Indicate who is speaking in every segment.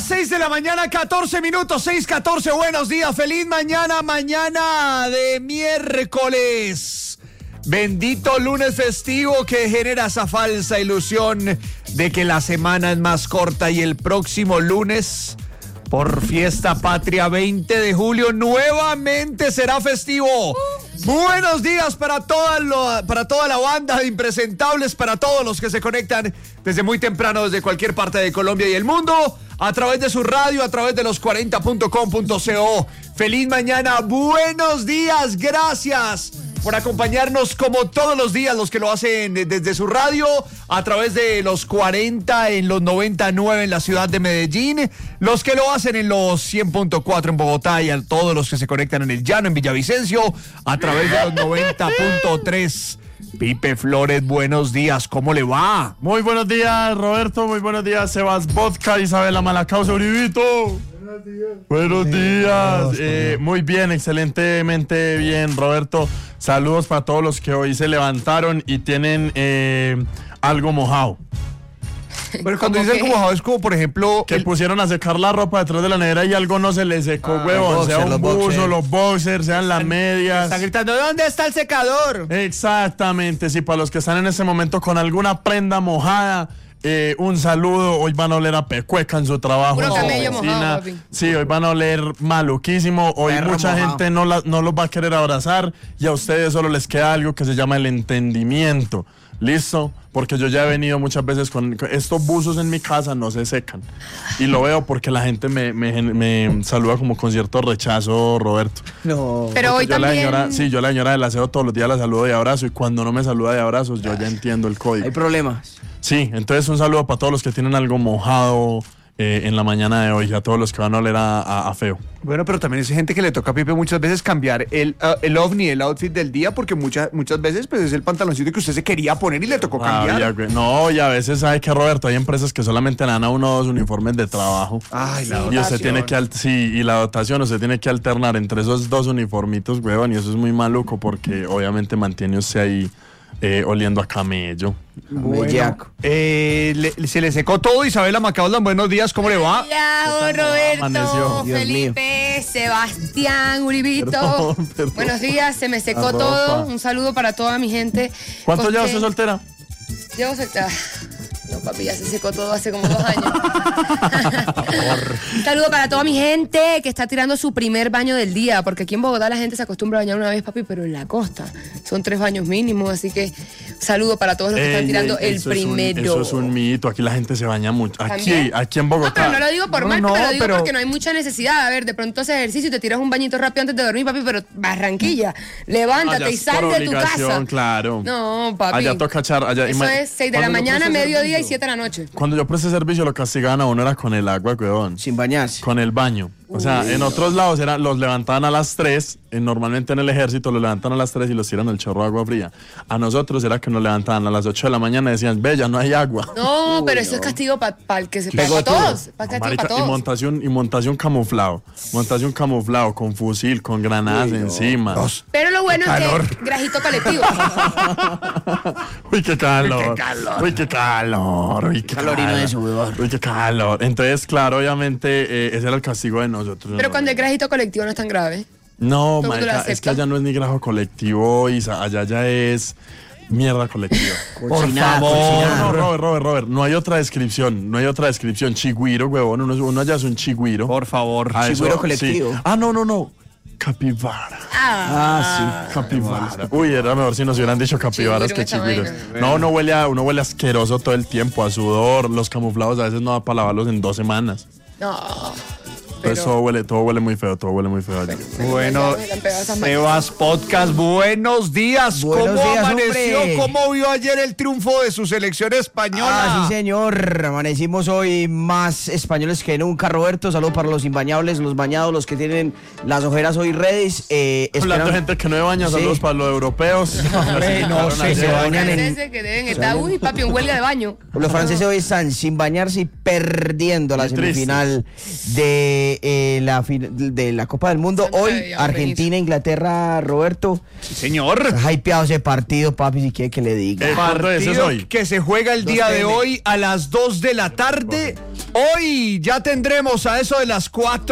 Speaker 1: las 6 de la mañana, 14 minutos, 6:14, buenos días, feliz mañana de miércoles. Bendito lunes festivo que genera esa falsa ilusión de que la semana es más corta y el próximo lunes, por fiesta patria 20 de julio, nuevamente será festivo. Buenos días para toda la banda de impresentables, para todos los que se conectan desde muy temprano, desde cualquier parte de Colombia y el mundo, a través de su radio, a través de los 40.com.co. Feliz mañana, buenos días, gracias por acompañarnos como todos los días, los que lo hacen desde su radio, a través de los 40 en los 99 en la ciudad de Medellín, los que lo hacen en los 100.4 en Bogotá y a todos los que se conectan en el Llano, en Villavicencio, a través de los 90.3. Pipe Flores, buenos días, ¿cómo le va?
Speaker 2: Muy buenos días, Roberto, muy buenos días, Sebas Vodka, Isabela Malacausa, Uribito. Buenos días. Muy bien, excelentemente bien, Roberto. Saludos para todos los que hoy se levantaron y tienen algo mojado.
Speaker 1: Pero cuando dice algo mojado es como, por ejemplo,
Speaker 2: que pusieron a secar la ropa detrás de la nevera y algo no se le secó, huevón. Sea un buzo, los boxers, sean las medias.
Speaker 1: Están gritando, ¿dónde está el secador?
Speaker 2: Exactamente, sí, para los que están en ese momento con alguna prenda mojada. Un saludo, hoy van a oler a pecueca en su trabajo.
Speaker 3: Puro camello mojado, papi.
Speaker 2: Sí, hoy van a oler maluquísimo. Hoy
Speaker 1: Perro
Speaker 2: mucha
Speaker 1: mojado.
Speaker 2: gente no los va a querer abrazar y a ustedes solo les queda algo que se llama el entendimiento. ¿Listo? Porque yo ya he venido muchas veces con estos buzos en mi casa, no se secan. Y lo veo porque la gente me saluda como con cierto rechazo, Roberto.
Speaker 1: No.
Speaker 3: Pero hoy
Speaker 2: Yo la
Speaker 3: también.
Speaker 2: señora, yo la señora del aseo todos los días la saludo de abrazo y cuando no me saluda de abrazos yo ya entiendo el código.
Speaker 4: Hay problemas.
Speaker 2: Sí, entonces un saludo para todos los que tienen algo mojado en la mañana de hoy y a todos los que van a oler a feo.
Speaker 1: Bueno, pero también hay gente que le toca a Pipe muchas veces cambiar el ovni, el outfit del día, porque muchas veces pues es el pantaloncito que usted se quería poner y le tocó cambiar.
Speaker 2: No, y a veces sabe que, Roberto, hay empresas que solamente le dan a uno 2 uniformes de trabajo.
Speaker 1: Ay, la
Speaker 2: Y usted tiene que y la dotación, usted tiene que alternar entre esos 2 uniformitos, huevón, y eso es muy maluco porque obviamente mantiene usted ahí oliendo a camello.
Speaker 4: Bellaco.
Speaker 1: Se le secó todo. Isabela Macaulay, buenos días, ¿cómo le va?
Speaker 3: Hola, Roberto,
Speaker 2: Amaneció.
Speaker 4: Dios
Speaker 3: Felipe, Sebastián, Uribito.
Speaker 2: Perdón.
Speaker 3: Buenos días, se me secó
Speaker 2: La
Speaker 3: todo.
Speaker 2: ropa.
Speaker 3: Un saludo para toda mi gente.
Speaker 2: ¿Cuánto
Speaker 3: Porque
Speaker 2: lleva usted soltera?
Speaker 3: Llevo soltera. No, papi, ya se secó todo hace como 2 años. Un saludo para toda mi gente que está tirando su primer baño del día, porque aquí en Bogotá la gente se acostumbra a bañar una vez, papi, pero en la costa son 3 baños mínimos, así que saludo para todos los que están tirando el primero.
Speaker 2: Eso es un mito, aquí la gente se baña mucho. Aquí en Bogotá.
Speaker 3: No, pero no lo digo por mal,
Speaker 1: No,
Speaker 3: pero lo digo
Speaker 1: pero-
Speaker 3: porque no hay mucha necesidad. A ver, de pronto haces ejercicio y te tiras un bañito rápido antes de dormir, papi, pero Barranquilla, levántate
Speaker 2: Allá
Speaker 3: y
Speaker 2: es
Speaker 3: sal
Speaker 2: por
Speaker 3: de tu
Speaker 2: obligación,
Speaker 3: casa.
Speaker 2: claro.
Speaker 3: No, papi.
Speaker 2: Allá toca echar.
Speaker 3: Eso es 6 de la
Speaker 2: Cuando yo
Speaker 3: mañana,
Speaker 2: presté
Speaker 3: mediodía y
Speaker 2: servicio-
Speaker 3: 7 de la noche.
Speaker 2: Cuando yo presté servicio lo castigaban a uno era con el agua, weón.
Speaker 4: Sin bañarse.
Speaker 2: Con el baño. O sea, en otros lados los levantaban a las 3, normalmente en el ejército los levantan a las 3 y los tiran al chorro de agua fría. A nosotros era que nos levantaban a las 8 de la mañana y decían, ve, ya no hay agua.
Speaker 3: No, pero eso es castigo para el que se pega. Para
Speaker 4: Pegotudo.
Speaker 3: todos. Para castigo
Speaker 2: Marica,
Speaker 3: para todos.
Speaker 2: y montación camuflado. Montación camuflado con fusil, con granadas encima.
Speaker 3: Pero lo bueno es
Speaker 1: calor.
Speaker 3: que grajito colectivo.
Speaker 2: Uy, qué calor. Uy, qué calor. Uy, qué
Speaker 4: Calorino
Speaker 2: calor.
Speaker 4: de sudor.
Speaker 2: Uy, qué calor. Entonces, claro, obviamente, ese era el castigo de nosotros.
Speaker 3: Pero
Speaker 2: ¿no?
Speaker 3: cuando el grajito colectivo no es tan grave.
Speaker 2: No,
Speaker 3: todo el mundo lo
Speaker 2: marica, es que
Speaker 3: acepta.
Speaker 2: allá no es ni grajo colectivo, Isa, allá ya es mierda colectiva.
Speaker 4: Cochinada,
Speaker 2: No,
Speaker 4: cochinada.
Speaker 2: Robert, no hay otra descripción, Chigüiro, huevón, uno allá es un chigüiro.
Speaker 1: Por favor.
Speaker 2: Ah, eso,
Speaker 4: chigüiro colectivo.
Speaker 2: sí. Ah, no. Capibara.
Speaker 4: Ah,
Speaker 2: Capibara. Uy, era mejor si nos hubieran dicho capibaras que
Speaker 3: Chigüiro, esta
Speaker 2: chigüiros.
Speaker 3: vaina.
Speaker 2: Uno huele asqueroso todo el tiempo, a sudor, los camuflados a veces no da para lavarlos en 2 semanas.
Speaker 3: No.
Speaker 2: Entonces todo huele muy feo allá.
Speaker 1: Bueno,
Speaker 3: Me han pegado esas
Speaker 1: Sebas Podcast, buenos días.
Speaker 4: Buenos
Speaker 1: ¿Cómo
Speaker 4: días,
Speaker 1: amaneció?
Speaker 4: hombre.
Speaker 1: ¿Cómo vio ayer el triunfo de su selección española?
Speaker 4: sí, señor. Amanecimos hoy más españoles que nunca, Roberto. Saludos para los imbañables, los bañados, los que tienen las ojeras hoy ready.
Speaker 2: Hablando de gente que no se baña,
Speaker 4: Sí.
Speaker 2: saludos para los europeos.
Speaker 1: Hombre, no sé,
Speaker 4: se bañan en...
Speaker 3: franceses que deben estar, uy, papi, un huelga de baño.
Speaker 4: Los franceses hoy están sin bañarse y perdiendo la
Speaker 2: Muy triste.
Speaker 4: semifinal de de la Copa del Mundo.
Speaker 3: Santa
Speaker 4: Hoy,
Speaker 3: Fe,
Speaker 4: Argentina, Inglaterra, Roberto.
Speaker 1: Sí, señor.
Speaker 4: Está hypeado ese partido, papi, si quiere que le diga.
Speaker 2: ¿Cuándo es? ¿Es
Speaker 1: Partido
Speaker 2: hoy?
Speaker 1: que se juega el
Speaker 4: 2
Speaker 1: día de
Speaker 4: p.m.
Speaker 1: hoy a las 2 de la tarde. Hoy ya tendremos a eso de las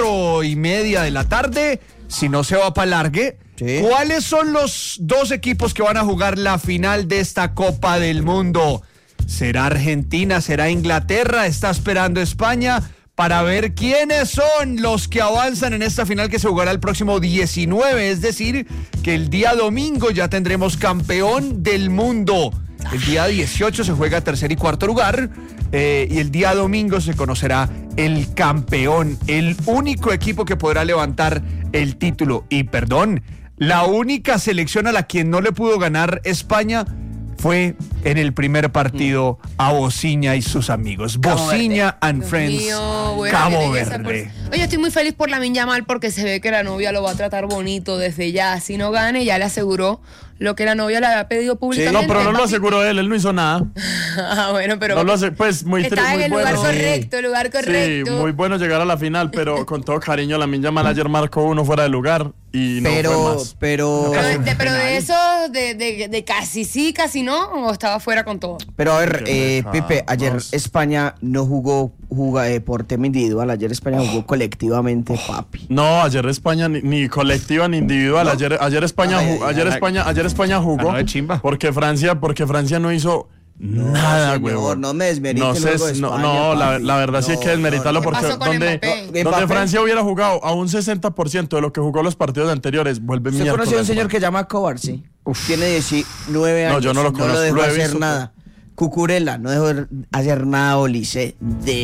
Speaker 1: 4:30 de la tarde, si no se va para largue.
Speaker 4: Sí.
Speaker 1: ¿Cuáles son los dos equipos que van a jugar la final de esta Copa del Mundo? ¿Será Argentina? ¿Será Inglaterra? ¿Está esperando España? Para ver quiénes son los que avanzan en esta final que se jugará el próximo 19. Es decir, que el día domingo ya tendremos campeón del mundo. El día 18 se juega tercer y cuarto lugar. Y el día domingo se conocerá el campeón. El único equipo que podrá levantar el título. Y perdón, la única selección a la que no le pudo ganar España fue en el primer partido a Bociña y sus amigos. Bociña and
Speaker 3: Dios
Speaker 1: Friends,
Speaker 3: mío, bueno,
Speaker 1: Cabo
Speaker 3: qué belleza,
Speaker 1: Verde.
Speaker 3: Oye, estoy muy feliz por Lamine Yamal porque se ve que la novia lo va a tratar bonito desde ya. Si no gane, ya le aseguró lo que la novia le había pedido públicamente.
Speaker 2: No, pero no lo aseguró él no hizo nada.
Speaker 3: Bueno, pero
Speaker 2: No lo hace, pues muy
Speaker 3: está en
Speaker 2: muy
Speaker 3: el lugar
Speaker 2: bueno.
Speaker 3: correcto, el lugar correcto.
Speaker 2: Sí, muy bueno llegar a la final, pero con todo cariño, Lamine Yamal ayer marcó uno fuera de lugar y no fue más.
Speaker 4: Pero
Speaker 3: de eso, de casi sí, casi no, o estaba fuera con todo.
Speaker 4: a ver, Pipe, ayer
Speaker 2: Vamos.
Speaker 4: España no jugó por tema individual, ayer España jugó colectivamente, papi.
Speaker 2: No, ayer España ni colectiva ni individual. Ayer España España jugó
Speaker 1: ganó de chimba.
Speaker 2: porque Francia no hizo nada,
Speaker 4: señor,
Speaker 2: huevón.
Speaker 4: no me desmerite
Speaker 2: No
Speaker 4: el
Speaker 2: sé,
Speaker 4: juego de España,
Speaker 2: la
Speaker 4: papi.
Speaker 2: verdad sí hay que desmeritarlo
Speaker 3: ¿Qué
Speaker 2: porque
Speaker 3: pasó con
Speaker 2: donde
Speaker 3: Mbappé?
Speaker 4: Mbappé.
Speaker 2: Francia hubiera jugado a un 60% de lo que jugó los partidos anteriores, vuelve
Speaker 4: ¿Usted
Speaker 2: miércoles.
Speaker 4: conoce a un señor que se llama Kovar? Sí. Tiene 19 años.
Speaker 2: No, yo no lo conozco,
Speaker 4: dejó
Speaker 2: lo he
Speaker 4: hacer
Speaker 2: visto,
Speaker 4: nada. Cucurella, no dejó hacer nada, Olise.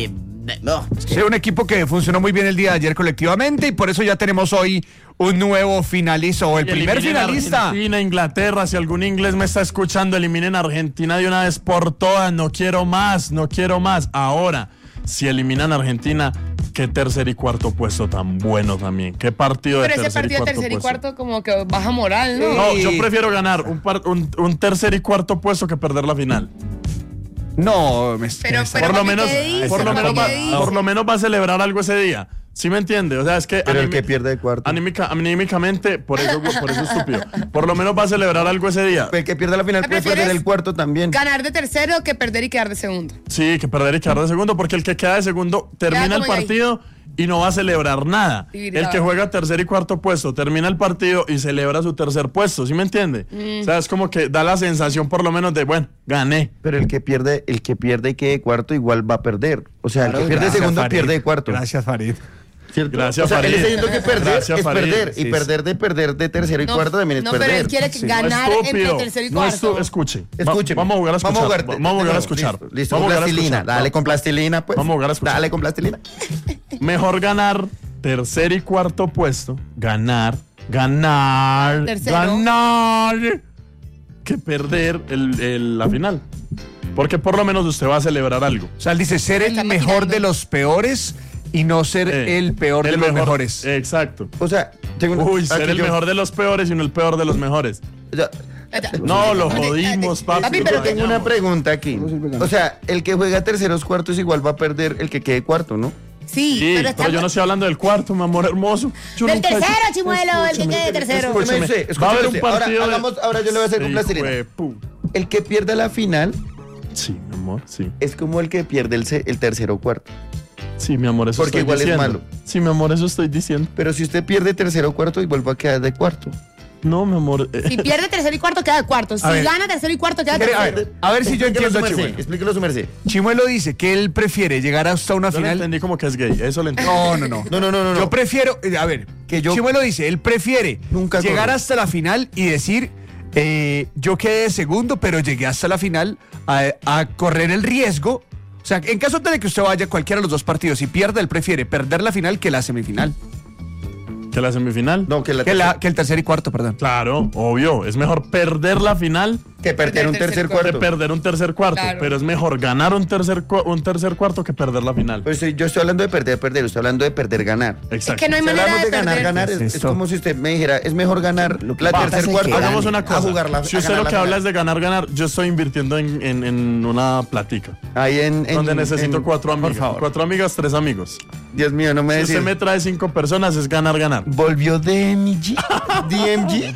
Speaker 4: No, es que
Speaker 1: Sí, un equipo que funcionó muy bien el día de ayer colectivamente y por eso ya tenemos hoy un nuevo finalista o el primer
Speaker 2: Eliminen
Speaker 1: finalista.
Speaker 2: Argentina, Inglaterra, si algún inglés me está escuchando, eliminen a Argentina de una vez por todas, no quiero más. Ahora, si eliminan a Argentina, qué tercer y cuarto puesto tan bueno también, qué partido
Speaker 3: Pero
Speaker 2: de
Speaker 3: ese partido de tercer y
Speaker 2: puesto.
Speaker 3: cuarto como que baja moral, ¿no?
Speaker 2: No, yo prefiero ganar un tercer y cuarto puesto que perder la final.
Speaker 1: No,
Speaker 3: Pero
Speaker 2: Por lo
Speaker 3: papi,
Speaker 2: menos,
Speaker 3: ¿qué dice?
Speaker 2: por lo
Speaker 3: Papi,
Speaker 2: menos
Speaker 3: ¿qué
Speaker 2: va,
Speaker 3: dice?
Speaker 2: por lo menos va a celebrar algo ese día. ¿Sí me entiende? O sea, es que
Speaker 5: Pero el que pierde de cuarto.
Speaker 2: anímicamente, por eso estúpido. Por lo menos va a celebrar algo ese día.
Speaker 5: El que pierde la final puede
Speaker 3: ¿Prefieres
Speaker 5: perder el cuarto también.
Speaker 3: Ganar de tercero que perder y quedar de segundo.
Speaker 2: Sí, que perder y quedar de segundo, porque el que queda de segundo termina el
Speaker 3: como ahí.
Speaker 2: partido y no va a celebrar nada.
Speaker 3: Sí,
Speaker 2: El
Speaker 3: claro.
Speaker 2: que juega tercer y cuarto puesto termina el partido y celebra su tercer puesto, ¿sí me entiende? O sea, es como que da la sensación por lo menos de, bueno, gané.
Speaker 5: Pero el que pierde y quede de cuarto igual va a perder. O sea, el que pierde de segundo pierde de cuarto.
Speaker 1: Gracias, Farid.
Speaker 5: ¿Cierto?
Speaker 2: Gracias,
Speaker 5: o sea, él
Speaker 2: Farid.
Speaker 5: está diciendo que perder
Speaker 2: Gracias,
Speaker 5: es
Speaker 2: Farid.
Speaker 5: perder.
Speaker 1: Sí,
Speaker 5: Y perder de tercero y cuarto también es
Speaker 3: no,
Speaker 5: perder.
Speaker 3: pero él quiere ganar
Speaker 2: No,
Speaker 3: entre
Speaker 2: estúpido.
Speaker 3: tercero y
Speaker 2: No,
Speaker 3: cuarto.
Speaker 2: escuche.
Speaker 5: Escúcheme.
Speaker 2: Vamos a jugar a escuchar. Vamos a jugar a escuchar.
Speaker 5: Listo,
Speaker 2: Vamos
Speaker 5: con
Speaker 2: a jugar a
Speaker 5: plastilina.
Speaker 2: escuchar.
Speaker 5: Dale con plastilina, pues.
Speaker 2: Vamos a jugar a escuchar.
Speaker 5: Dale con plastilina.
Speaker 2: Mejor ganar tercer y cuarto puesto, ganar,
Speaker 3: Tercero.
Speaker 2: que perder la final. Porque por lo menos usted va a celebrar algo.
Speaker 1: O sea, él dice ser el
Speaker 3: Está
Speaker 1: mejor
Speaker 3: maquinando.
Speaker 1: de los peores y no ser el peor de los mejores.
Speaker 2: Exacto.
Speaker 5: O sea, según
Speaker 2: Uy,
Speaker 5: aquí
Speaker 2: ser el
Speaker 5: yo-
Speaker 2: mejor de los peores y no el peor de los mejores.
Speaker 5: o sea,
Speaker 2: No, lo jodimos, papi.
Speaker 3: Papi,
Speaker 2: lo
Speaker 3: pero
Speaker 5: tengo una
Speaker 2: dañamos.
Speaker 5: pregunta aquí. O sea, el que juega terceros cuartos igual va a perder el que quede cuarto, ¿no?
Speaker 3: Sí,
Speaker 2: Sí,
Speaker 3: pero
Speaker 2: pero yo no estoy hablando del cuarto, mi amor hermoso. Yo
Speaker 3: Del
Speaker 2: nunca-
Speaker 3: tercero, chimuelo, el que quede tercero.
Speaker 2: Escúcheme,
Speaker 5: Escúcheme
Speaker 2: va a haber
Speaker 5: usted.
Speaker 2: un partido
Speaker 5: Ahora yo le voy a hacer con
Speaker 2: Hijo
Speaker 5: plastilina.
Speaker 2: de pu-
Speaker 5: El que pierda la final
Speaker 2: Sí, mi amor, sí.
Speaker 5: es como el que pierde el tercero o cuarto.
Speaker 2: Sí, mi amor, eso
Speaker 5: Porque
Speaker 2: estoy
Speaker 5: igual es
Speaker 2: diciendo.
Speaker 5: malo.
Speaker 2: Sí, mi amor, eso estoy diciendo.
Speaker 5: Pero si usted pierde tercero o cuarto, igual va a quedar de cuarto.
Speaker 2: No, mi amor.
Speaker 3: Si pierde tercero y cuarto, queda de cuarto. Si
Speaker 1: A ver.
Speaker 3: gana tercero y cuarto, queda de tercero.
Speaker 1: A ver si yo entiendo a Chimuelo.
Speaker 5: Explíquelo su merced.
Speaker 1: Chimuelo dice que él prefiere llegar hasta una
Speaker 2: Yo lo
Speaker 1: final.
Speaker 2: entendí como que es gay. Eso lo entendí.
Speaker 1: No. Yo prefiero, a ver,
Speaker 5: Que yo-
Speaker 1: Chimuelo dice, él prefiere
Speaker 5: Nunca
Speaker 1: llegar
Speaker 5: corro.
Speaker 1: hasta la final y decir, yo quedé de segundo, pero llegué hasta la final a correr el riesgo. O sea, en caso de que usted vaya a cualquiera de los dos partidos y pierda, él prefiere perder la final que la semifinal.
Speaker 2: ¿Que la semifinal?
Speaker 5: No, que la
Speaker 1: Que el tercer y cuarto, perdón.
Speaker 2: Claro, obvio. Es mejor perder la final
Speaker 5: Que perder un tercer
Speaker 2: De
Speaker 5: cuarto.
Speaker 2: perder un tercer cuarto.
Speaker 3: Claro.
Speaker 2: Pero es mejor ganar un tercer cuarto que perder la final.
Speaker 5: Pues yo estoy hablando de perder, estoy hablando de perder, ganar.
Speaker 2: Exacto.
Speaker 3: Es que no hay
Speaker 5: Si
Speaker 3: manera
Speaker 5: hablamos
Speaker 3: de
Speaker 5: de ganar,
Speaker 3: perder.
Speaker 5: ganar,
Speaker 4: ¿Qué es
Speaker 5: es
Speaker 4: esto?
Speaker 5: como si usted me dijera, es mejor ganar
Speaker 4: Lo que
Speaker 5: la
Speaker 4: pasa es
Speaker 5: tercer
Speaker 4: que
Speaker 5: cuarto.
Speaker 2: Hagamos una cosa.
Speaker 5: A jugarla.
Speaker 2: Si usted lo que habla es de ganar, yo estoy invirtiendo en una platica.
Speaker 5: Ahí
Speaker 2: Donde necesito 4 amigas.
Speaker 1: por favor.
Speaker 2: 4 amigas, 3 amigos.
Speaker 5: Dios mío, no me
Speaker 2: Si
Speaker 5: decís.
Speaker 2: usted me trae 5 personas, es ganar.
Speaker 5: Volvió DMG. DMG.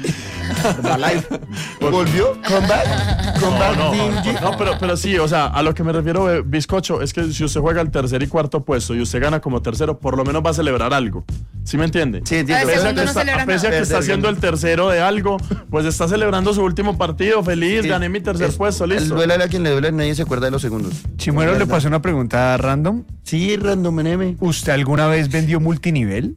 Speaker 5: Volvió. Comeback DMG.
Speaker 2: No, pero sí, o sea, a lo que me refiero, bizcocho, es que si usted juega el tercer y cuarto puesto y usted gana como tercero, por lo menos va a celebrar algo. ¿Sí me entiende?
Speaker 5: Sí, entiendo.
Speaker 3: El
Speaker 2: Pese a
Speaker 3: segundo
Speaker 2: que
Speaker 3: no
Speaker 2: está,
Speaker 3: celebra
Speaker 2: pese a
Speaker 3: nada.
Speaker 2: que está haciendo el tercero de algo, pues está celebrando su último partido, feliz,
Speaker 5: Sí.
Speaker 2: gané mi tercer puesto,
Speaker 5: El
Speaker 2: listo.
Speaker 5: duele a quien le duele, nadie se acuerda de los segundos.
Speaker 1: Chimuelo, le pasó una pregunta random.
Speaker 5: Sí, random NM.
Speaker 1: ¿Usted alguna vez vendió multinivel?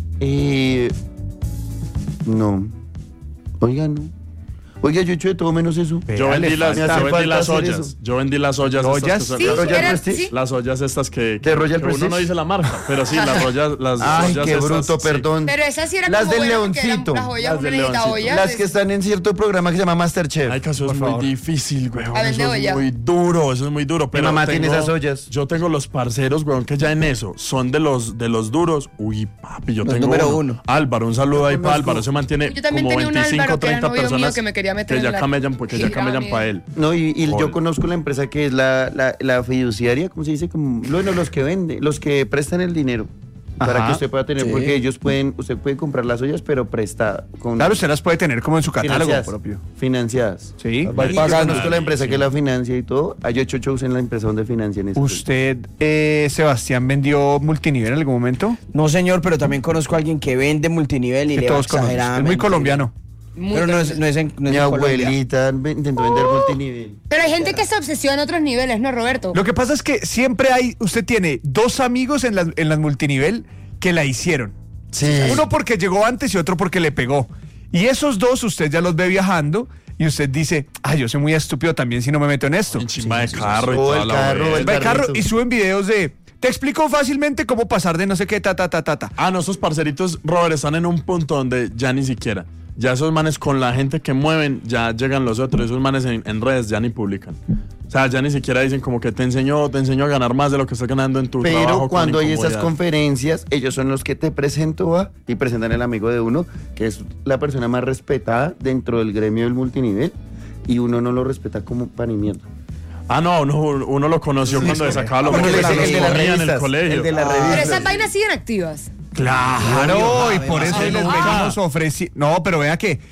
Speaker 5: No. Oiga, no. Oiga, yo he hecho de todo menos eso.
Speaker 2: Yo
Speaker 1: Vea,
Speaker 2: vendí
Speaker 1: le
Speaker 2: las,
Speaker 1: falta-
Speaker 2: yo vendí las
Speaker 5: hacer
Speaker 2: ollas.
Speaker 5: eso.
Speaker 2: Yo vendí las ollas.
Speaker 1: ¿Ollas?
Speaker 2: estas que
Speaker 3: Sí,
Speaker 2: son-
Speaker 5: Royal
Speaker 3: era-
Speaker 5: Prestige.
Speaker 3: sí.
Speaker 2: Las ollas estas que
Speaker 5: Royal
Speaker 2: que uno
Speaker 5: Prestige.
Speaker 2: no dice la marca, pero sí, las ollas. Las
Speaker 5: Ay,
Speaker 2: ollas
Speaker 5: qué
Speaker 2: estas,
Speaker 5: bruto,
Speaker 2: sí.
Speaker 5: perdón.
Speaker 3: Pero esas sí eran
Speaker 5: Las
Speaker 3: como
Speaker 5: del
Speaker 3: buenas porque eran
Speaker 5: Leoncito.
Speaker 3: las ollas,
Speaker 2: Las
Speaker 3: uno
Speaker 2: del
Speaker 3: necesita
Speaker 2: Leoncito.
Speaker 3: ollas.
Speaker 5: Las que están en cierto programa que se llama Masterchef.
Speaker 2: Ay, que eso es
Speaker 1: Por
Speaker 2: muy
Speaker 1: favor.
Speaker 2: difícil, weón.
Speaker 3: A vender
Speaker 2: Eso es
Speaker 3: olla.
Speaker 2: muy duro, eso es muy duro. Pero
Speaker 5: mamá tiene esas ollas.
Speaker 2: Yo tengo los parceros, weón, que ya en eso son de los duros. Uy, papi, yo
Speaker 4: Los
Speaker 2: tengo
Speaker 4: número uno.
Speaker 2: Álvaro, un saludo ahí para
Speaker 5: conozco.
Speaker 2: Álvaro. Se mantiene
Speaker 3: Yo también
Speaker 2: como
Speaker 3: tenía un
Speaker 2: 25,
Speaker 3: Álvaro que era
Speaker 2: 30
Speaker 3: novio mío
Speaker 2: personas
Speaker 3: que me quería meter
Speaker 2: que
Speaker 3: en
Speaker 2: ya
Speaker 3: la
Speaker 2: camellan, porque ya camellan
Speaker 3: pirámide.
Speaker 2: para él.
Speaker 5: No, y
Speaker 2: Joder.
Speaker 5: yo conozco la empresa que es la fiduciaria, ¿cómo se dice? Como, bueno, los que venden, los que prestan el dinero. Para
Speaker 1: Ajá.
Speaker 5: que usted pueda tener,
Speaker 4: Sí.
Speaker 5: porque usted puede comprar las ollas, pero prestada. Con
Speaker 1: Claro, usted las puede tener como en su catálogo
Speaker 5: financiadas.
Speaker 1: propio.
Speaker 5: Financiadas.
Speaker 1: Sí.
Speaker 5: Y yo
Speaker 2: pagando.
Speaker 5: conozco la empresa que la financia y todo. Hay 8 shows en la empresa donde financian eso.
Speaker 1: ¿Usted, Sebastián, vendió multinivel en algún momento?
Speaker 4: No, señor, pero también conozco a alguien que vende multinivel y
Speaker 1: Que
Speaker 4: le va
Speaker 1: todos conocen. Es
Speaker 4: exageradamente.
Speaker 1: muy colombiano.
Speaker 3: Muy
Speaker 4: Pero no es
Speaker 3: grande.
Speaker 4: en
Speaker 5: Mi
Speaker 4: Colombia.
Speaker 5: abuelita intentó vender multinivel.
Speaker 3: Pero hay gente que se obsesiona en otros niveles, ¿no, Roberto?
Speaker 1: Lo que pasa es que siempre usted tiene 2 amigos en las multinivel que la hicieron.
Speaker 5: Sí.
Speaker 1: Uno porque llegó antes y otro porque le pegó. Y esos 2 usted ya los ve viajando y usted dice, yo soy muy estúpido también si no me meto en esto.
Speaker 2: En chimba de carro y
Speaker 5: Oh,
Speaker 2: toda
Speaker 5: el
Speaker 2: la
Speaker 5: carro,
Speaker 2: vuelta.
Speaker 5: el
Speaker 1: Va de carro
Speaker 5: carrito.
Speaker 1: y suben videos de, te explico fácilmente cómo pasar de no sé qué, ta.
Speaker 2: Ah, no, esos parceritos, Robert, están en un punto donde ya ni siquiera. Ya esos manes con la gente que mueven, ya llegan los otros. Esos manes en redes ya ni publican. O sea, ya ni siquiera dicen como que te enseño a ganar más de lo que estás ganando en tu trabajo.
Speaker 5: Pero
Speaker 2: con
Speaker 5: cuando hay esas
Speaker 2: incomodidad.
Speaker 5: conferencias, ellos son los que te presento y presentan el amigo de uno, que es la persona más respetada dentro del gremio del multinivel, y uno no lo respeta como pan y mierda.
Speaker 2: Ah, no, uno lo conoció cuando le sacaba los
Speaker 5: Porque
Speaker 2: mocos
Speaker 5: el
Speaker 2: y los
Speaker 5: de las
Speaker 2: corría en el
Speaker 5: revistas,
Speaker 2: colegio.
Speaker 5: el de las
Speaker 2: Ah.
Speaker 3: Pero
Speaker 5: revistas.
Speaker 3: esas vainas siguen activas.
Speaker 1: Claro, y por eso les
Speaker 2: nunca.
Speaker 1: venimos ofreciendo. No, pero vea que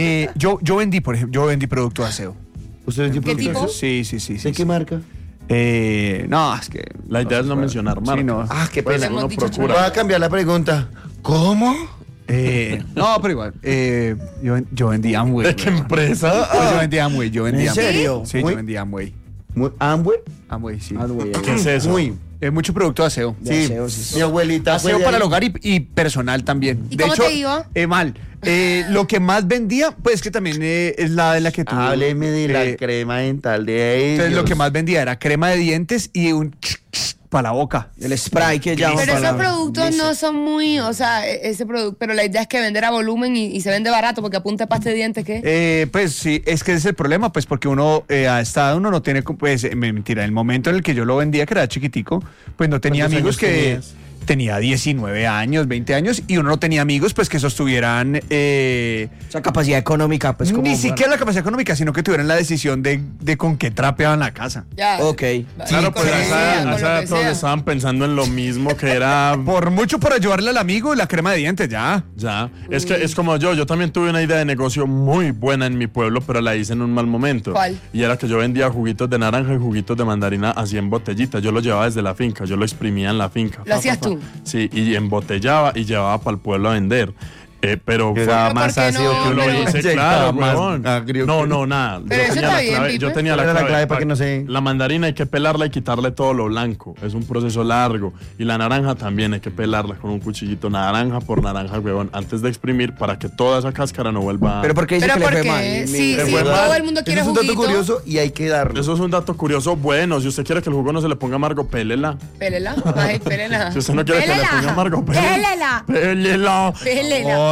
Speaker 1: yo vendí, por ejemplo, yo vendí producto de aseo.
Speaker 5: ¿Ustedes
Speaker 3: ¿Qué tipo?
Speaker 1: Sí.
Speaker 5: ¿De qué marca?
Speaker 1: No, es que.
Speaker 2: La idea es no mencionar marcas.
Speaker 1: Sí, no.
Speaker 5: Ah, qué
Speaker 2: Pues
Speaker 5: pena.
Speaker 3: Hemos
Speaker 2: uno
Speaker 3: dicho
Speaker 2: procura.
Speaker 5: Voy a cambiar la pregunta. ¿Cómo?
Speaker 1: No, pero igual. Yo vendí Amway.
Speaker 2: ¿De qué
Speaker 1: weón.
Speaker 2: empresa?
Speaker 1: Pues yo vendí Amway, yo vendí
Speaker 4: ¿En
Speaker 1: Amway.
Speaker 4: serio?
Speaker 1: Sí,
Speaker 5: Muy-
Speaker 1: yo vendí Amway.
Speaker 5: ¿Amway?
Speaker 1: Amway, sí.
Speaker 2: ¿Qué es eso?
Speaker 5: Muy.
Speaker 1: Mucho producto de aseo.
Speaker 4: De aseo, sí.
Speaker 5: Mi abuelita fue
Speaker 1: Aseo
Speaker 5: de
Speaker 1: para
Speaker 5: ahí.
Speaker 1: el hogar y personal también.
Speaker 3: ¿Y
Speaker 1: de
Speaker 3: cómo
Speaker 1: hecho,
Speaker 3: te iba?
Speaker 1: mal. Lo que más vendía, pues que también es la de la que tú.
Speaker 5: Hábleme de la
Speaker 1: eh,
Speaker 5: crema dental de ellos.
Speaker 1: Entonces lo que más vendía era crema de dientes y un para la boca.
Speaker 4: El spray que llaman.
Speaker 3: Pero
Speaker 4: para-
Speaker 3: esos productos
Speaker 4: Listo.
Speaker 3: no son muy, o sea, ese producto, pero la idea es que vender a volumen y se vende barato porque apunta pasta de dientes, ¿qué?
Speaker 1: Pues sí, es que ese es el problema, pues porque uno a esta edad uno no tiene, pues mentira, en el momento en el que yo lo vendía, que era chiquitico, pues no tenía
Speaker 5: ¿Cuántos
Speaker 1: amigos
Speaker 5: años
Speaker 1: que
Speaker 5: tenías?
Speaker 1: tenía 19 años, 20 años y uno no tenía amigos pues que sostuvieran
Speaker 4: Esa capacidad económica, pues como.
Speaker 1: ni siquiera la capacidad económica, sino que tuvieran la decisión de con qué trapeaban la casa.
Speaker 3: Ya.
Speaker 4: Ok.
Speaker 2: Claro,
Speaker 3: con
Speaker 2: pues
Speaker 3: lo
Speaker 2: a
Speaker 3: que
Speaker 2: esa
Speaker 3: sea,
Speaker 2: a
Speaker 3: con
Speaker 2: esa
Speaker 3: lo
Speaker 2: edad
Speaker 3: que
Speaker 2: todos
Speaker 3: sea.
Speaker 2: estaban pensando en lo mismo que era.
Speaker 1: Por mucho por ayudarle al amigo, la crema de dientes, ya.
Speaker 2: Ya, es que es como yo también tuve una idea de negocio muy buena en mi pueblo, pero la hice en un mal momento.
Speaker 3: ¿Cuál?
Speaker 2: Y era que yo vendía juguitos de naranja y juguitos de mandarina así en botellitas. Yo lo llevaba desde la finca, yo lo exprimía en la finca.
Speaker 3: ¿Lo hacías tú?
Speaker 2: Sí, y embotellaba y llevaba para el pueblo a vender. Pero fue-
Speaker 5: Llegaba
Speaker 3: Pero
Speaker 5: más
Speaker 3: ¿por qué
Speaker 5: ácido
Speaker 3: no?
Speaker 5: que
Speaker 2: yo
Speaker 5: uno.
Speaker 2: lo hice,
Speaker 5: Llegaba
Speaker 2: claro,
Speaker 5: más
Speaker 2: huevón.
Speaker 5: agrio
Speaker 2: No,
Speaker 5: que-
Speaker 2: no, nada.
Speaker 3: Pero eso está bien, Pipe.
Speaker 2: yo tenía
Speaker 5: Era la clave para que no se-
Speaker 2: La mandarina hay que pelarla y quitarle todo lo blanco. Es un proceso largo. Y la naranja también hay que pelarla con un cuchillito naranja por naranja, huevón, antes de exprimir para que toda esa cáscara no vuelva.
Speaker 4: Pero porque dice
Speaker 3: Pero
Speaker 4: que le fue
Speaker 3: porque
Speaker 4: mal.
Speaker 3: sí,
Speaker 2: Le
Speaker 3: sí,
Speaker 2: fue
Speaker 3: todo
Speaker 2: mal.
Speaker 3: el mundo quiere
Speaker 5: Eso es un dato
Speaker 3: juguito.
Speaker 5: curioso y hay que darlo.
Speaker 2: Eso es un dato curioso bueno. Si usted quiere que el jugo no se le ponga amargo, pélela.
Speaker 3: Pélela, ay, pélela.
Speaker 2: Si usted no quiere que le
Speaker 3: Pélela,
Speaker 2: ponga amargo,
Speaker 3: pélela,
Speaker 2: pélela.
Speaker 3: pélela.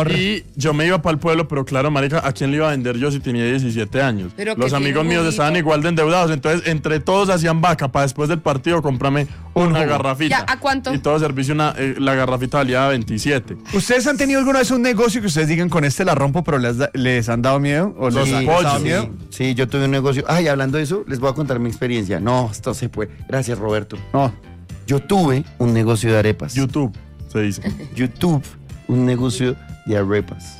Speaker 1: favor.
Speaker 2: Y yo me iba para el pueblo, pero claro, marica, ¿a quién le iba a vender yo si tenía 17 años?
Speaker 3: Pero
Speaker 2: los
Speaker 3: que
Speaker 2: amigos
Speaker 3: tiene
Speaker 2: míos
Speaker 3: juguito.
Speaker 2: estaban igual de endeudados, entonces entre todos hacían vaca para después del partido comprarme una garrafita.
Speaker 3: Ya, ¿a cuánto?
Speaker 2: Y todo servicio, la garrafita valía 27.
Speaker 1: ¿Ustedes han tenido alguna vez un negocio que ustedes digan con este la rompo, pero les han dado miedo? ¿O
Speaker 2: Los
Speaker 1: les han
Speaker 2: pollos.
Speaker 1: dado miedo?
Speaker 5: Sí, yo tuve un negocio. Ay, hablando de eso, les voy a contar mi experiencia. No, esto se puede. Gracias, Roberto.
Speaker 1: No.
Speaker 5: Yo tuve un negocio de arepas.
Speaker 2: YouTube, se dice.
Speaker 5: YouTube, un negocio de arepas.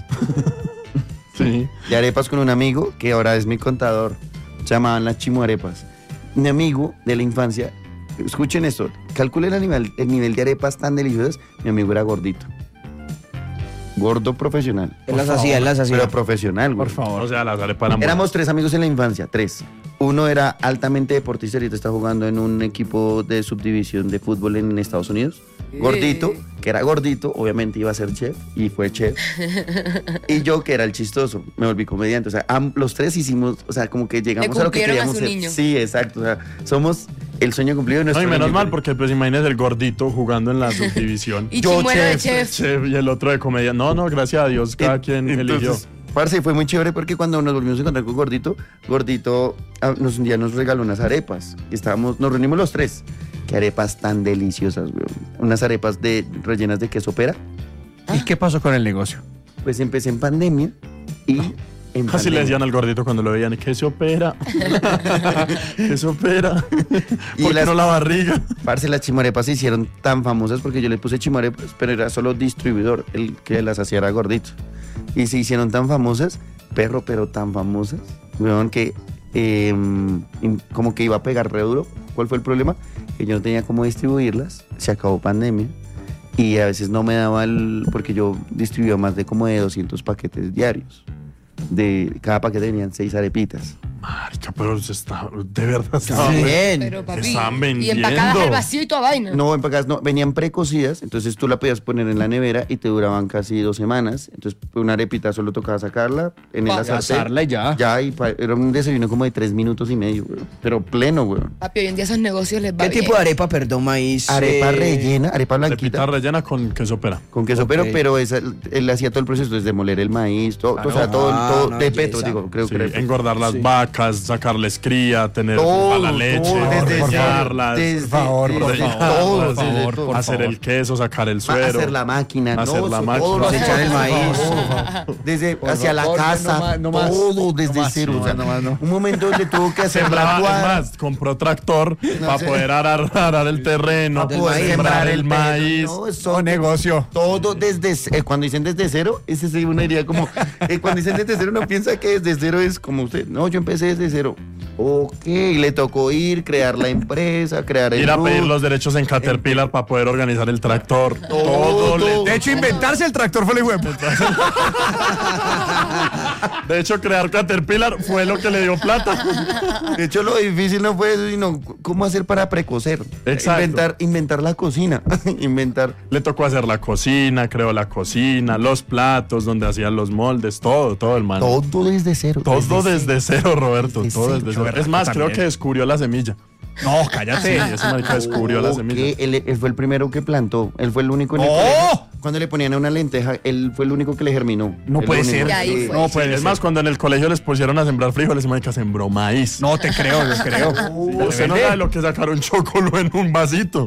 Speaker 2: Sí.
Speaker 5: De arepas con un amigo que ahora es mi contador. Se llamaban las chimuarepas. Mi amigo de la infancia, escuchen esto, calculen el nivel de arepas tan deliciosas. Mi amigo era gordito. Gordo profesional.
Speaker 4: Él las hacía.
Speaker 5: Pero profesional, güey.
Speaker 1: Por favor.
Speaker 2: O sea, las arepas eran
Speaker 5: Éramos 3 amigos en la infancia, 3. Uno era altamente deportista, ahorita está jugando en un equipo de subdivisión de fútbol en Estados Unidos. Gordito, que era gordito, obviamente iba a ser chef y fue chef. Y yo, que era el chistoso, me volví comediante. O sea, los 3 hicimos, o sea, como que llegamos a lo que
Speaker 3: cumplieron a
Speaker 5: queríamos
Speaker 3: su
Speaker 5: ser.
Speaker 3: niño.
Speaker 5: Sí, exacto. O sea, somos el sueño cumplido de
Speaker 2: No,
Speaker 5: nuestro
Speaker 2: y menos
Speaker 5: niño.
Speaker 2: mal, porque pues imagínese el gordito jugando en la subdivisión.
Speaker 3: Y
Speaker 5: Yo,
Speaker 3: chimuelo de
Speaker 5: chef,
Speaker 3: chef.
Speaker 2: Y el otro de comedia. No, gracias a Dios, cada quien eligió.
Speaker 5: Entonces, parce, fue muy chévere porque cuando nos volvimos a encontrar con Gordito, un día nos regaló unas arepas. Y nos reunimos los 3. Qué arepas tan deliciosas, weón. Unas arepas rellenas de queso pera.
Speaker 1: ¿Y qué pasó con el negocio?
Speaker 5: Pues empecé en pandemia y en
Speaker 2: Así le decían al gordito cuando lo veían, ¿qué se opera? ¿Qué se opera?
Speaker 5: Y
Speaker 2: ¿Por qué no la barriga?
Speaker 5: Parce, las chimarepas se hicieron tan famosas porque yo le puse chimarepas, pero era solo distribuidor, el que las hacía era Gordito. Y se hicieron tan famosas, pero tan famosas, weón, que como que iba a pegar re duro. ¿Cuál fue el problema? Que yo no tenía cómo distribuirlas, se acabó pandemia y a veces no me daba porque yo distribuía más de 200 paquetes diarios. Cada paquete tenían 6 arepitas.
Speaker 2: Marica, pero de verdad estaba
Speaker 4: Bien.
Speaker 3: Pero papi,
Speaker 2: Estaban
Speaker 3: y
Speaker 2: vendiendo.
Speaker 3: empacadas al vacío y toda vaina.
Speaker 5: No, empacadas no, venían precocidas, entonces tú la podías poner en la nevera y te duraban casi 2 semanas. Entonces una arepita solo tocaba sacarla en el sartén.
Speaker 1: Asarla y ya.
Speaker 5: Ya, era un desayuno como de 3 minutos y medio, güey. Pero pleno, güey.
Speaker 3: Papi, hoy en día esos negocios les va
Speaker 4: ¿Qué
Speaker 3: bien.
Speaker 4: tipo de arepa, perdón, maíz?
Speaker 5: Arepa rellena, arepa
Speaker 2: Arepita
Speaker 5: blanquita.
Speaker 2: rellena con queso pera.
Speaker 5: Con queso,
Speaker 4: Ok.
Speaker 5: pero él hacía todo el proceso, desde moler el maíz, todo,
Speaker 2: Claro.
Speaker 5: o sea, todo
Speaker 4: no,
Speaker 5: de
Speaker 4: belleza.
Speaker 5: petro, digo, creo
Speaker 2: Sí,
Speaker 5: que
Speaker 2: engordar las vacas, sacarles cría, tener
Speaker 5: todo,
Speaker 2: la leche,
Speaker 5: todo, desde
Speaker 2: ordeñarlas,
Speaker 5: desde-
Speaker 1: favor, por
Speaker 5: ordeñarlas,
Speaker 1: favor,
Speaker 5: todo,
Speaker 1: por
Speaker 5: desde
Speaker 1: favor,
Speaker 5: todo.
Speaker 1: por
Speaker 2: hacer el queso, sacar el suero.
Speaker 5: Hacer la máquina,
Speaker 2: Hacer
Speaker 5: no,
Speaker 2: la
Speaker 5: eso,
Speaker 2: máquina.
Speaker 5: todo lo
Speaker 4: Cosechar
Speaker 5: hacía,
Speaker 4: el maíz.
Speaker 5: desde
Speaker 1: Por
Speaker 5: hacia la
Speaker 1: favor,
Speaker 5: casa,
Speaker 1: no más,
Speaker 5: todo desde
Speaker 1: no más,
Speaker 5: cero.
Speaker 1: no
Speaker 5: o sea,
Speaker 1: más, no más, no.
Speaker 5: Un momento donde tuvo que hacer
Speaker 2: Sembraba,
Speaker 5: la
Speaker 2: es
Speaker 5: cuadra,
Speaker 2: más, compró tractor para poder arar el terreno,
Speaker 4: Del
Speaker 5: poder
Speaker 4: maíz.
Speaker 2: sembrar el
Speaker 5: pedro,
Speaker 2: maíz.
Speaker 5: no, eso,
Speaker 1: No, negocio.
Speaker 5: todo cuando dicen desde cero, ese sí uno diría como, cuando dicen desde cero uno piensa que desde cero es como usted. No, yo empecé desde cero. Ok, le tocó crear la empresa, crear el
Speaker 2: Ir a pedir
Speaker 5: RUT,
Speaker 2: los derechos en Caterpillar para poder organizar el tractor.
Speaker 5: todo.
Speaker 1: De hecho, inventarse el tractor fue el hijo de puta.
Speaker 2: De hecho, crear Caterpillar fue lo que le dio plata.
Speaker 5: De hecho, lo difícil no fue eso, sino cómo hacer para precocer.
Speaker 2: Exacto.
Speaker 5: Inventar la cocina. Inventar.
Speaker 2: Le tocó hacer la cocina, creó la cocina, los platos donde hacían los moldes, todo el man.
Speaker 5: Todo desde cero.
Speaker 2: Todo desde cero, Roberto.
Speaker 5: Desde
Speaker 2: Todo
Speaker 5: cero.
Speaker 2: desde cero.
Speaker 1: Berraco
Speaker 2: Es más, creo
Speaker 1: también.
Speaker 2: que descubrió la semilla.
Speaker 1: No,
Speaker 2: Sí,
Speaker 1: cállate.
Speaker 2: ese marica descubrió la
Speaker 5: Ok,
Speaker 2: semilla.
Speaker 5: él fue el primero que plantó. Él fue el único en el
Speaker 1: ¡Oh!
Speaker 5: colegio. Cuando le ponían a una lenteja, él fue el único que le germinó.
Speaker 1: No
Speaker 5: El
Speaker 1: puede
Speaker 5: único.
Speaker 1: ser.
Speaker 3: Y ahí
Speaker 5: Sí.
Speaker 3: fue.
Speaker 1: No puede
Speaker 2: Es
Speaker 1: ser.
Speaker 2: más, cuando en el colegio les pusieron a sembrar frijoles, ese marica sembró maíz.
Speaker 1: No te creo, les creo.
Speaker 2: Usted no sabe lo que sacaron chocolo en un vasito.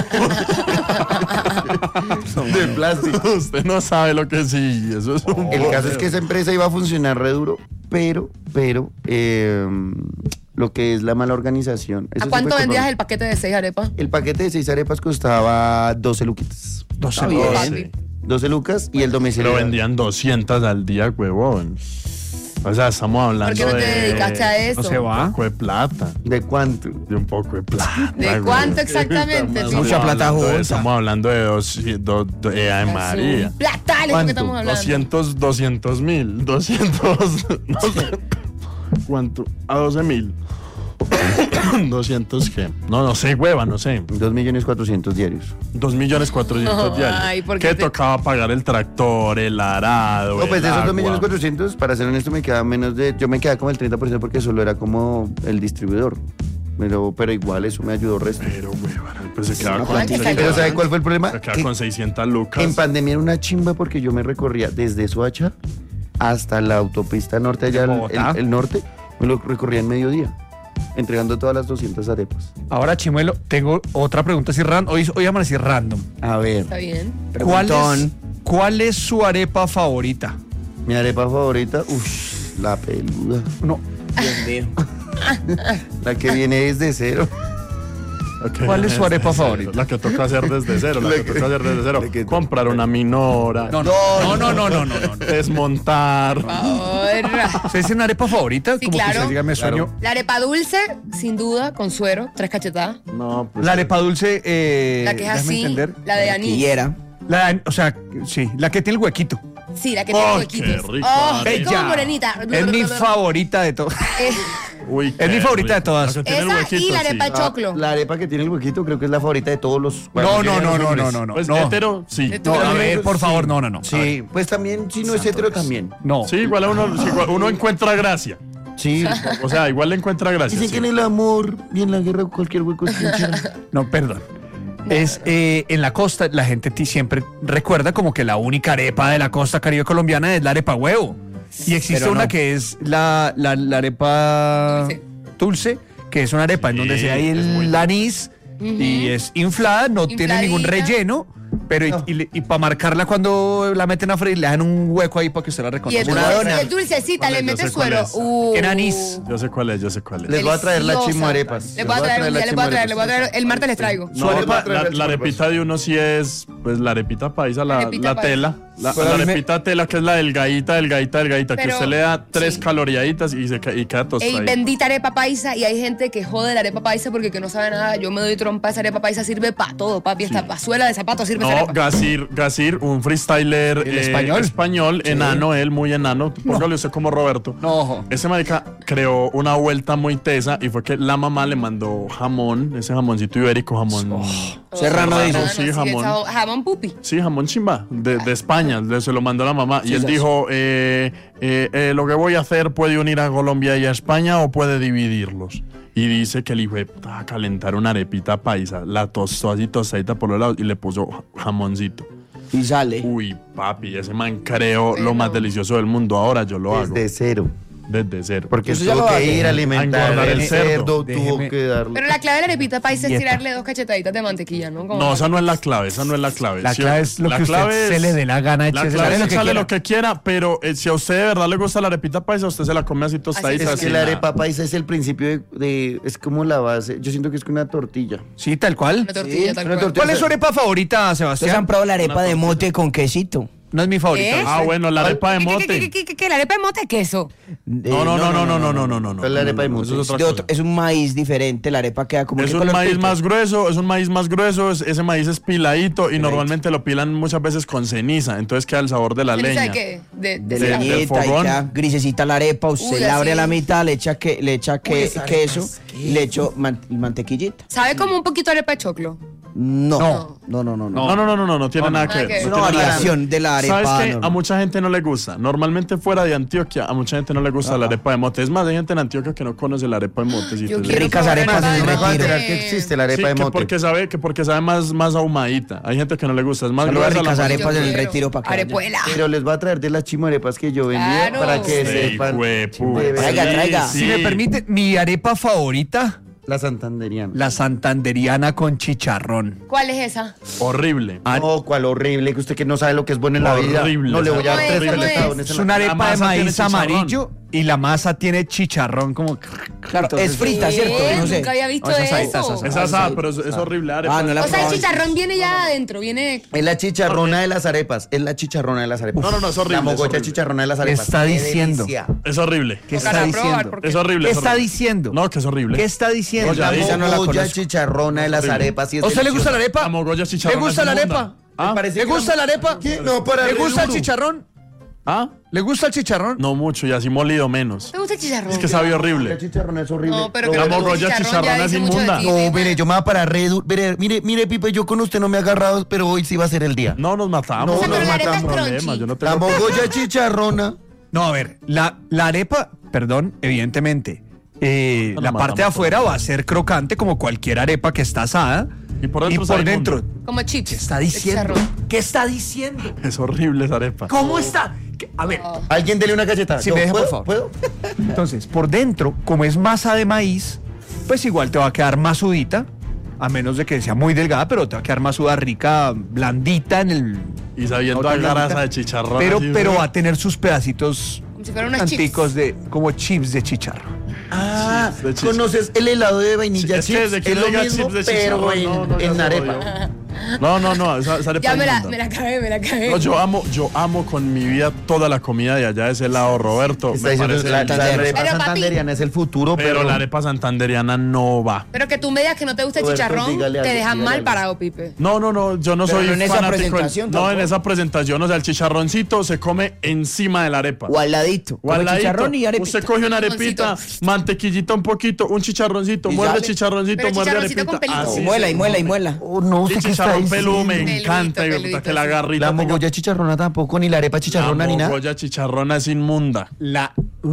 Speaker 5: De plástico.
Speaker 2: Usted no sabe lo que sí. Eso es un
Speaker 5: El caso es que esa empresa iba a funcionar re duro, pero lo que es la mala organización. eso
Speaker 3: ¿A
Speaker 5: sí
Speaker 3: cuánto
Speaker 5: fue
Speaker 3: vendías
Speaker 5: culpa
Speaker 3: el paquete de 6 arepas?
Speaker 5: mía. El paquete de 6 arepas costaba 12 luquitas.
Speaker 1: 12
Speaker 3: bien,
Speaker 1: lucas.
Speaker 3: papi.
Speaker 5: 12 lucas y el domicilio.
Speaker 2: Pero
Speaker 5: era-
Speaker 2: vendían 200 al día, huevón. O sea, estamos hablando
Speaker 3: ¿Por qué no te
Speaker 2: de
Speaker 3: dedicaste a eso?
Speaker 1: No se
Speaker 2: un
Speaker 1: va.
Speaker 2: poco de plata.
Speaker 5: ¿De cuánto?
Speaker 2: De un poco de plata.
Speaker 3: ¿De
Speaker 2: güey.
Speaker 3: cuánto exactamente?
Speaker 2: Estamos
Speaker 4: Mucha plata
Speaker 2: hablando de-
Speaker 4: junta.
Speaker 2: Estamos hablando de 200. Ay, María.
Speaker 3: Platal, es lo que
Speaker 5: ¿Cuánto?
Speaker 3: estamos hablando.
Speaker 2: 200,000. 200. No sé. ¿Cuánto? A 12,000. 200 qué. No sé, hueva, no sé.
Speaker 5: 2.400.000 diarios.
Speaker 2: 2,400,000 diarios.
Speaker 3: Ay, ¿por
Speaker 2: ¿Qué
Speaker 3: qué te-
Speaker 2: tocaba pagar el tractor, el arado?
Speaker 5: No, pues de
Speaker 2: el
Speaker 5: esos
Speaker 2: agua?
Speaker 5: 2.400.000, para ser honesto, me quedaba menos de. Yo me quedaba como el 30% porque solo era como el distribuidor. Pero igual eso me ayudó resto.
Speaker 2: Pero, güey, pues se quedaba con...
Speaker 3: Ay, que
Speaker 5: Pero ¿sabe cuál fue el problema?
Speaker 2: Se quedaba
Speaker 5: Que
Speaker 2: con 600 lucas.
Speaker 5: en pandemia era una chimba porque yo me recorría desde Soacha hasta la autopista norte, allá
Speaker 1: Bogotá.
Speaker 5: el norte, me lo recorría en mediodía, entregando todas las 200 arepas.
Speaker 1: Ahora, Chimuelo, tengo otra pregunta así random. Hoy amanecí random.
Speaker 5: A ver,
Speaker 3: Está bien.
Speaker 1: ¿Cuál es su arepa favorita?
Speaker 5: mi arepa favorita, la peluda.
Speaker 1: No.
Speaker 4: Dios mío.
Speaker 5: La que viene desde cero.
Speaker 2: Ok,
Speaker 1: ¿Cuál es su arepa
Speaker 2: desde cero.
Speaker 1: favorita?
Speaker 2: La que toca hacer desde cero, la que toca hacer desde cero.
Speaker 5: la que
Speaker 2: Comprar una minora.
Speaker 1: No.
Speaker 2: Desmontar.
Speaker 3: Ahora.
Speaker 1: ¿Usted tiene una arepa favorita?
Speaker 3: Sí,
Speaker 1: Como
Speaker 3: claro.
Speaker 1: que usted diga, me sueño.
Speaker 3: La arepa dulce, sin duda, con suero, 3 cachetadas.
Speaker 2: No, pues.
Speaker 1: La arepa dulce,
Speaker 3: La que es
Speaker 1: déjame
Speaker 3: así,
Speaker 1: entender.
Speaker 3: la de anís.
Speaker 4: Quillera.
Speaker 1: O sea, sí, la que tiene el huequito.
Speaker 3: Sí, la que tiene
Speaker 2: Oh,
Speaker 3: huequitos.
Speaker 2: qué rico.
Speaker 3: Oh, es
Speaker 1: Bella.
Speaker 3: como morenita.
Speaker 1: Es mi favorita de todas.
Speaker 2: Uy,
Speaker 1: Es mi
Speaker 2: qué
Speaker 1: favorita de
Speaker 2: rico.
Speaker 1: todas.
Speaker 2: La que tiene el
Speaker 3: Esa y
Speaker 2: huequito,
Speaker 3: la
Speaker 2: sí.
Speaker 3: arepa choclo.
Speaker 5: La arepa que tiene el huequito creo que es la favorita de todos los...
Speaker 1: No.
Speaker 2: Pues
Speaker 1: no.
Speaker 2: hetero, sí.
Speaker 1: No, a ver, por
Speaker 5: Sí.
Speaker 1: favor, no.
Speaker 5: Sí, pues también, si no es hetero también.
Speaker 1: No.
Speaker 2: Sí, igual a uno encuentra gracia.
Speaker 5: Sí.
Speaker 2: O sea, igual le encuentra gracia.
Speaker 5: Dicen
Speaker 2: sí.
Speaker 5: que en el amor y en la guerra cualquier hueco es pinche.
Speaker 1: No, perdón. En la costa la gente siempre recuerda como que la única arepa de la costa caribe colombiana es la arepa huevo. Y existe
Speaker 4: Pero
Speaker 1: una
Speaker 4: no.
Speaker 1: que es la arepa dulce, que es una arepa en
Speaker 2: Sí,
Speaker 1: donde se hay
Speaker 2: es muy
Speaker 1: el anís y es inflada, no tiene ningún
Speaker 3: Infladita.
Speaker 1: relleno, pero y para marcarla cuando la meten a freír le dan un hueco ahí para que usted la
Speaker 3: Y
Speaker 1: reconozca.
Speaker 3: es,
Speaker 4: Una dona.
Speaker 3: es dulcecita,
Speaker 2: ¿Cuál
Speaker 3: le
Speaker 2: es? Yo
Speaker 3: mete
Speaker 2: sé cuál
Speaker 3: suero.
Speaker 2: es.
Speaker 1: En anís.
Speaker 2: Yo sé cuál es.
Speaker 5: Les voy a traer las
Speaker 3: Deliciosa.
Speaker 5: chimuarepas.
Speaker 3: Les voy a traer un día, les voy a traer. El martes les traigo.
Speaker 2: No,
Speaker 5: arepa-
Speaker 2: la arepita de uno sí es, pues la arepita paisa, la
Speaker 3: Arepita paisa.
Speaker 2: tela. La
Speaker 5: Pues a mí me-
Speaker 2: arepita tela que es la delgadita, que
Speaker 3: Pero-
Speaker 2: usted le da 3
Speaker 3: sí.
Speaker 2: caloriaditas y queda
Speaker 3: Ey,
Speaker 2: tostadita.
Speaker 3: bendita arepa paisa. Y hay gente que jode la arepa paisa porque que no sabe nada. Yo me doy trompa, esa arepa paisa sirve para todo, papi. Hasta para suela de zapatos sirve esa
Speaker 2: No,
Speaker 3: arepa.
Speaker 2: Gasir, un freestyler
Speaker 1: ¿El español?
Speaker 2: español, enano, él muy enano, póngale usted como Roberto.
Speaker 1: No, ojo.
Speaker 2: Ese marica creó una vuelta muy tesa y fue que la mamá le mandó jamón, ese jamoncito ibérico, jamón.
Speaker 4: Serrano dice.
Speaker 2: Sí, jamón.
Speaker 3: Jamón pupi.
Speaker 2: Sí, jamón chimba, de España, se lo mandó la mamá. Y él dijo, lo que voy a hacer puede unir a Colombia y a España o puede dividirlos. Y dice que el hijo de puta, a calentar una arepita paisa, la tostó así tostadita por los lados y le puso jamoncito.
Speaker 4: Y sale.
Speaker 2: Uy, papi, ese man creó lo
Speaker 3: Bueno.
Speaker 2: más delicioso del mundo. Ahora yo lo hago
Speaker 5: Desde cero.
Speaker 2: desde cero.
Speaker 5: Porque
Speaker 4: Eso ya
Speaker 5: tuvo
Speaker 4: lo
Speaker 5: que
Speaker 4: hace.
Speaker 5: ir a alimentar
Speaker 2: Engordar
Speaker 5: el
Speaker 2: el cerdo.
Speaker 5: cerdo, tuvo
Speaker 1: Déjeme-
Speaker 5: que darle.
Speaker 3: Pero la clave de la arepita paisa es
Speaker 1: Dieta.
Speaker 3: tirarle 2 cachetaditas de mantequilla, ¿no? Como-
Speaker 2: No, esa no es la clave, esa no es la clave.
Speaker 1: La
Speaker 2: Si-
Speaker 1: clave es lo
Speaker 2: la
Speaker 1: que usted
Speaker 2: clave
Speaker 1: se
Speaker 2: es-
Speaker 1: le dé la gana,
Speaker 2: La
Speaker 1: échese
Speaker 2: clave
Speaker 1: lo
Speaker 2: es
Speaker 1: que
Speaker 2: echarle
Speaker 1: quiera.
Speaker 2: lo que quiera, pero si a usted de verdad le gusta la arepita paisa, usted se la come así tostadita.
Speaker 3: Así
Speaker 5: Es
Speaker 3: Sí,
Speaker 5: que
Speaker 2: sin
Speaker 5: la
Speaker 2: nada.
Speaker 5: arepa paisa es el principio es como la base. Yo siento que es como una tortilla.
Speaker 1: Sí, tal cual.
Speaker 3: Una tortilla, tal
Speaker 5: una
Speaker 3: cual.
Speaker 5: tortilla.
Speaker 1: ¿Cuál es su arepa favorita,
Speaker 4: ¿Ustedes han
Speaker 1: Sebastián?
Speaker 4: probado la arepa de mote con quesito?
Speaker 1: No es mi favorita.
Speaker 3: ¿Qué?
Speaker 2: Ah, bueno, la arepa de
Speaker 3: ¿Qué,
Speaker 2: mote.
Speaker 3: qué? ¿La arepa de mote queso?
Speaker 2: No.
Speaker 5: Es la arepa de mote.
Speaker 2: Eso es otra
Speaker 4: De otro-
Speaker 2: cosa.
Speaker 4: es un maíz diferente, la arepa queda como...
Speaker 2: Es
Speaker 4: ¿qué
Speaker 2: un
Speaker 4: color
Speaker 2: maíz
Speaker 4: pica?
Speaker 2: más grueso, ese maíz es piladito y normalmente lo pilan muchas veces con ceniza, entonces queda el sabor de la
Speaker 3: ¿Ceniza
Speaker 2: leña.
Speaker 3: de qué?
Speaker 4: De
Speaker 2: del
Speaker 4: leñita y
Speaker 2: fogón.
Speaker 4: queda grisecita la arepa, usted
Speaker 3: Uy,
Speaker 4: la abre
Speaker 3: así.
Speaker 4: a la mitad, le echa
Speaker 5: esa
Speaker 4: queso,
Speaker 5: arepa es
Speaker 4: y le echo mantequillita.
Speaker 3: ¿Sabe como un poquito arepa de choclo?
Speaker 4: No,
Speaker 1: No.
Speaker 2: No tiene nada que
Speaker 3: nada
Speaker 2: ver.
Speaker 3: que ver.
Speaker 4: Es
Speaker 2: no
Speaker 4: una
Speaker 2: tiene nada que ver.
Speaker 4: variación de la arepa.
Speaker 2: ¿Sabes qué?
Speaker 4: normal.
Speaker 2: A mucha gente no le gusta. Normalmente fuera de Antioquia, a mucha gente no le gusta la arepa de mote. Es más, hay gente en Antioquia que no conoce la arepa de mote. Si
Speaker 3: Yo
Speaker 2: te-
Speaker 4: Qué ricas
Speaker 3: probar
Speaker 4: arepas
Speaker 3: arepa
Speaker 4: en
Speaker 3: de
Speaker 4: el
Speaker 5: Me acabo de
Speaker 4: retiro.
Speaker 5: enterar que existe la
Speaker 2: Sí,
Speaker 5: arepa de
Speaker 2: que
Speaker 5: mote.
Speaker 2: porque sabe más ahumadita. Hay gente que no le gusta. Es más
Speaker 4: Saludos a
Speaker 2: gruesa la
Speaker 4: ricas
Speaker 2: mote.
Speaker 4: arepas
Speaker 3: Yo
Speaker 4: en el
Speaker 3: quiero.
Speaker 4: retiro para que vayan.
Speaker 3: Arepuela.
Speaker 5: Pero les voy a traer de las chimuarepas que yo vendía
Speaker 3: Claro.
Speaker 5: para que
Speaker 2: Ey,
Speaker 5: sepan.
Speaker 2: hueputa.
Speaker 5: De verdad.
Speaker 4: Traiga.
Speaker 1: Si me permite, mi arepa favorita,
Speaker 5: La santanderiana.
Speaker 1: la santanderiana con chicharrón.
Speaker 3: ¿Cuál es esa?
Speaker 2: Horrible.
Speaker 5: No, cuál horrible, que usted que no sabe lo que es bueno en la vida.
Speaker 2: Horrible.
Speaker 5: No le voy a dar
Speaker 3: ¿Cómo es?
Speaker 5: 3
Speaker 3: ¿Cómo es?
Speaker 5: peletadones.
Speaker 1: Es una arepa de
Speaker 2: masa tiene
Speaker 1: maíz
Speaker 2: chicharrón.
Speaker 1: amarillo y la masa tiene chicharrón como...
Speaker 4: Claro, es frita, ¿cierto? No sé.
Speaker 3: Nunca había visto
Speaker 1: No, esa
Speaker 3: eso.
Speaker 2: Es asada, pero es horrible. la arepa.
Speaker 4: Ah, no la
Speaker 3: O sea, el
Speaker 4: probé.
Speaker 3: chicharrón viene ya adentro, viene...
Speaker 5: Es la chicharrona de las arepas. Es la chicharrona de las arepas.
Speaker 2: No, es horrible,
Speaker 5: La
Speaker 2: es
Speaker 5: mogolla
Speaker 2: horrible.
Speaker 5: chicharrona de las arepas.
Speaker 1: está
Speaker 5: Qué
Speaker 1: diciendo?
Speaker 5: delicia.
Speaker 2: Es horrible.
Speaker 1: ¿Qué
Speaker 3: Tocará
Speaker 1: está
Speaker 3: probar,
Speaker 1: diciendo?
Speaker 3: porque-
Speaker 2: Es horrible.
Speaker 1: ¿Qué
Speaker 2: es
Speaker 1: está
Speaker 2: horrible.
Speaker 1: diciendo?
Speaker 2: No, que es horrible.
Speaker 1: ¿Qué está diciendo?
Speaker 2: Oye,
Speaker 5: La
Speaker 2: ahí
Speaker 4: esa no la
Speaker 5: mogolla
Speaker 4: conozco.
Speaker 5: chicharrona de las
Speaker 2: Horrible.
Speaker 5: arepas. Sí es
Speaker 1: ¿A usted le gusta la
Speaker 5: deliciosa.
Speaker 1: arepa?
Speaker 2: La mogolla
Speaker 1: ¿Le
Speaker 2: chicharrón
Speaker 1: gusta
Speaker 2: es
Speaker 1: la
Speaker 2: inmunda.
Speaker 1: arepa?
Speaker 2: ¿Ah?
Speaker 5: Parece
Speaker 1: ¿Le
Speaker 5: que
Speaker 1: gusta la arepa?
Speaker 5: No, para
Speaker 1: ¿Le gusta el
Speaker 5: duro.
Speaker 1: chicharrón?
Speaker 2: ¿Ah?
Speaker 1: ¿Le gusta el chicharrón?
Speaker 2: No mucho, y así molido menos.
Speaker 3: ¿Te gusta el chicharrón?
Speaker 2: Es que sabe
Speaker 5: La
Speaker 2: horrible.
Speaker 5: chicharrona es horrible.
Speaker 3: No, pero
Speaker 2: La
Speaker 3: que no te gusta
Speaker 2: mogolla
Speaker 3: ya
Speaker 2: chicharrona es
Speaker 3: dice mucho de
Speaker 2: inmunda.
Speaker 3: ti,
Speaker 5: No,
Speaker 3: güey.
Speaker 5: mire, yo me voy a parar re duro. Mire, Pipe, yo con usted no me he agarrado, pero hoy sí va a ser el día.
Speaker 2: No nos matamos.
Speaker 5: No,
Speaker 3: O sea, pero
Speaker 5: nos
Speaker 3: la arepa es
Speaker 5: matamos.
Speaker 2: Problemas,
Speaker 3: crunchy.
Speaker 2: yo no
Speaker 5: La
Speaker 2: tengo...
Speaker 5: mogolla chicharrona.
Speaker 1: No, a ver, la arepa, perdón, evidentemente, la parte de afuera va a ser crocante como cualquier arepa que está asada.
Speaker 2: Y por dentro
Speaker 3: Como chips.
Speaker 1: ¿Qué está diciendo?
Speaker 3: Chicharrón.
Speaker 1: ¿Qué está diciendo?
Speaker 2: es horrible esa arepa.
Speaker 1: ¿Cómo está? A ver,
Speaker 5: Alguien dele una cachetada.
Speaker 1: Si me deja, por
Speaker 5: ¿puedo?
Speaker 1: favor.
Speaker 5: ¿Puedo?
Speaker 1: entonces, por dentro, como es masa de maíz, pues igual te va a quedar masudita, a menos de que sea muy delgada, pero te va a quedar masuda rica, blandita en el...
Speaker 2: Y sabiendo a grasa de chicharrón.
Speaker 1: Pero va a tener sus pedacitos
Speaker 3: Como si fueran unos
Speaker 1: anticos
Speaker 3: chips.
Speaker 1: como chips de chicharrón.
Speaker 5: Ah,
Speaker 2: Chips de chicharrón.
Speaker 5: ¿conoces el helado de vainilla
Speaker 2: Es que
Speaker 5: chips?
Speaker 2: desde que
Speaker 5: Es lo
Speaker 2: diga
Speaker 5: mismo,
Speaker 2: chips de
Speaker 5: pero
Speaker 2: chicharrón,
Speaker 5: en
Speaker 2: ya se
Speaker 5: arepa.
Speaker 2: jodió. No, esa arepa
Speaker 3: Ya me
Speaker 2: inmunda.
Speaker 3: la acabé.
Speaker 2: No, yo amo con mi vida toda la comida de allá de ese lado, Roberto.
Speaker 5: Está
Speaker 2: Me
Speaker 5: diciendo,
Speaker 2: parece
Speaker 5: la
Speaker 2: delicioso.
Speaker 5: arepa
Speaker 3: Pero, papi,
Speaker 5: santanderiana es el futuro,
Speaker 2: Pero la arepa santanderiana no va.
Speaker 3: Pero que tú me digas que no te gusta el
Speaker 5: Roberto,
Speaker 3: chicharrón,
Speaker 5: dígale
Speaker 3: te
Speaker 5: algo,
Speaker 3: dejan
Speaker 5: dígale
Speaker 3: mal
Speaker 5: algo.
Speaker 3: parado, Pipe.
Speaker 2: No, yo no
Speaker 4: Pero
Speaker 2: soy
Speaker 4: no en esa
Speaker 2: fanático.
Speaker 4: presentación
Speaker 2: No, en
Speaker 4: tampoco.
Speaker 2: esa presentación. O sea, el chicharroncito se come encima de la arepa.
Speaker 4: O al ladito.
Speaker 2: O al
Speaker 4: Como
Speaker 2: ladito.
Speaker 4: chicharrón y arepita.
Speaker 2: Usted coge una arepita, mantequillita un poquito, un chicharroncito,
Speaker 4: Y
Speaker 2: muerde
Speaker 4: sale.
Speaker 2: chicharroncito,
Speaker 3: Pero
Speaker 2: muerde
Speaker 3: chicharroncito
Speaker 2: arepita.
Speaker 3: con pelito.
Speaker 2: Así
Speaker 4: Y muela,
Speaker 2: se
Speaker 4: y muela, y
Speaker 2: come.
Speaker 4: muela.
Speaker 5: Oh, no,
Speaker 2: Sí,
Speaker 5: ¿usted qué está
Speaker 2: chicharrón peludo me
Speaker 5: diciendo?
Speaker 2: encanta.
Speaker 3: Peludito,
Speaker 2: Que la
Speaker 3: sí.
Speaker 2: garrita
Speaker 5: La
Speaker 2: tenga-
Speaker 5: mogolla chicharrona tampoco, ni la arepa chicharrona, ni
Speaker 2: La
Speaker 5: nada.
Speaker 2: mogolla chicharrona es inmunda.
Speaker 1: La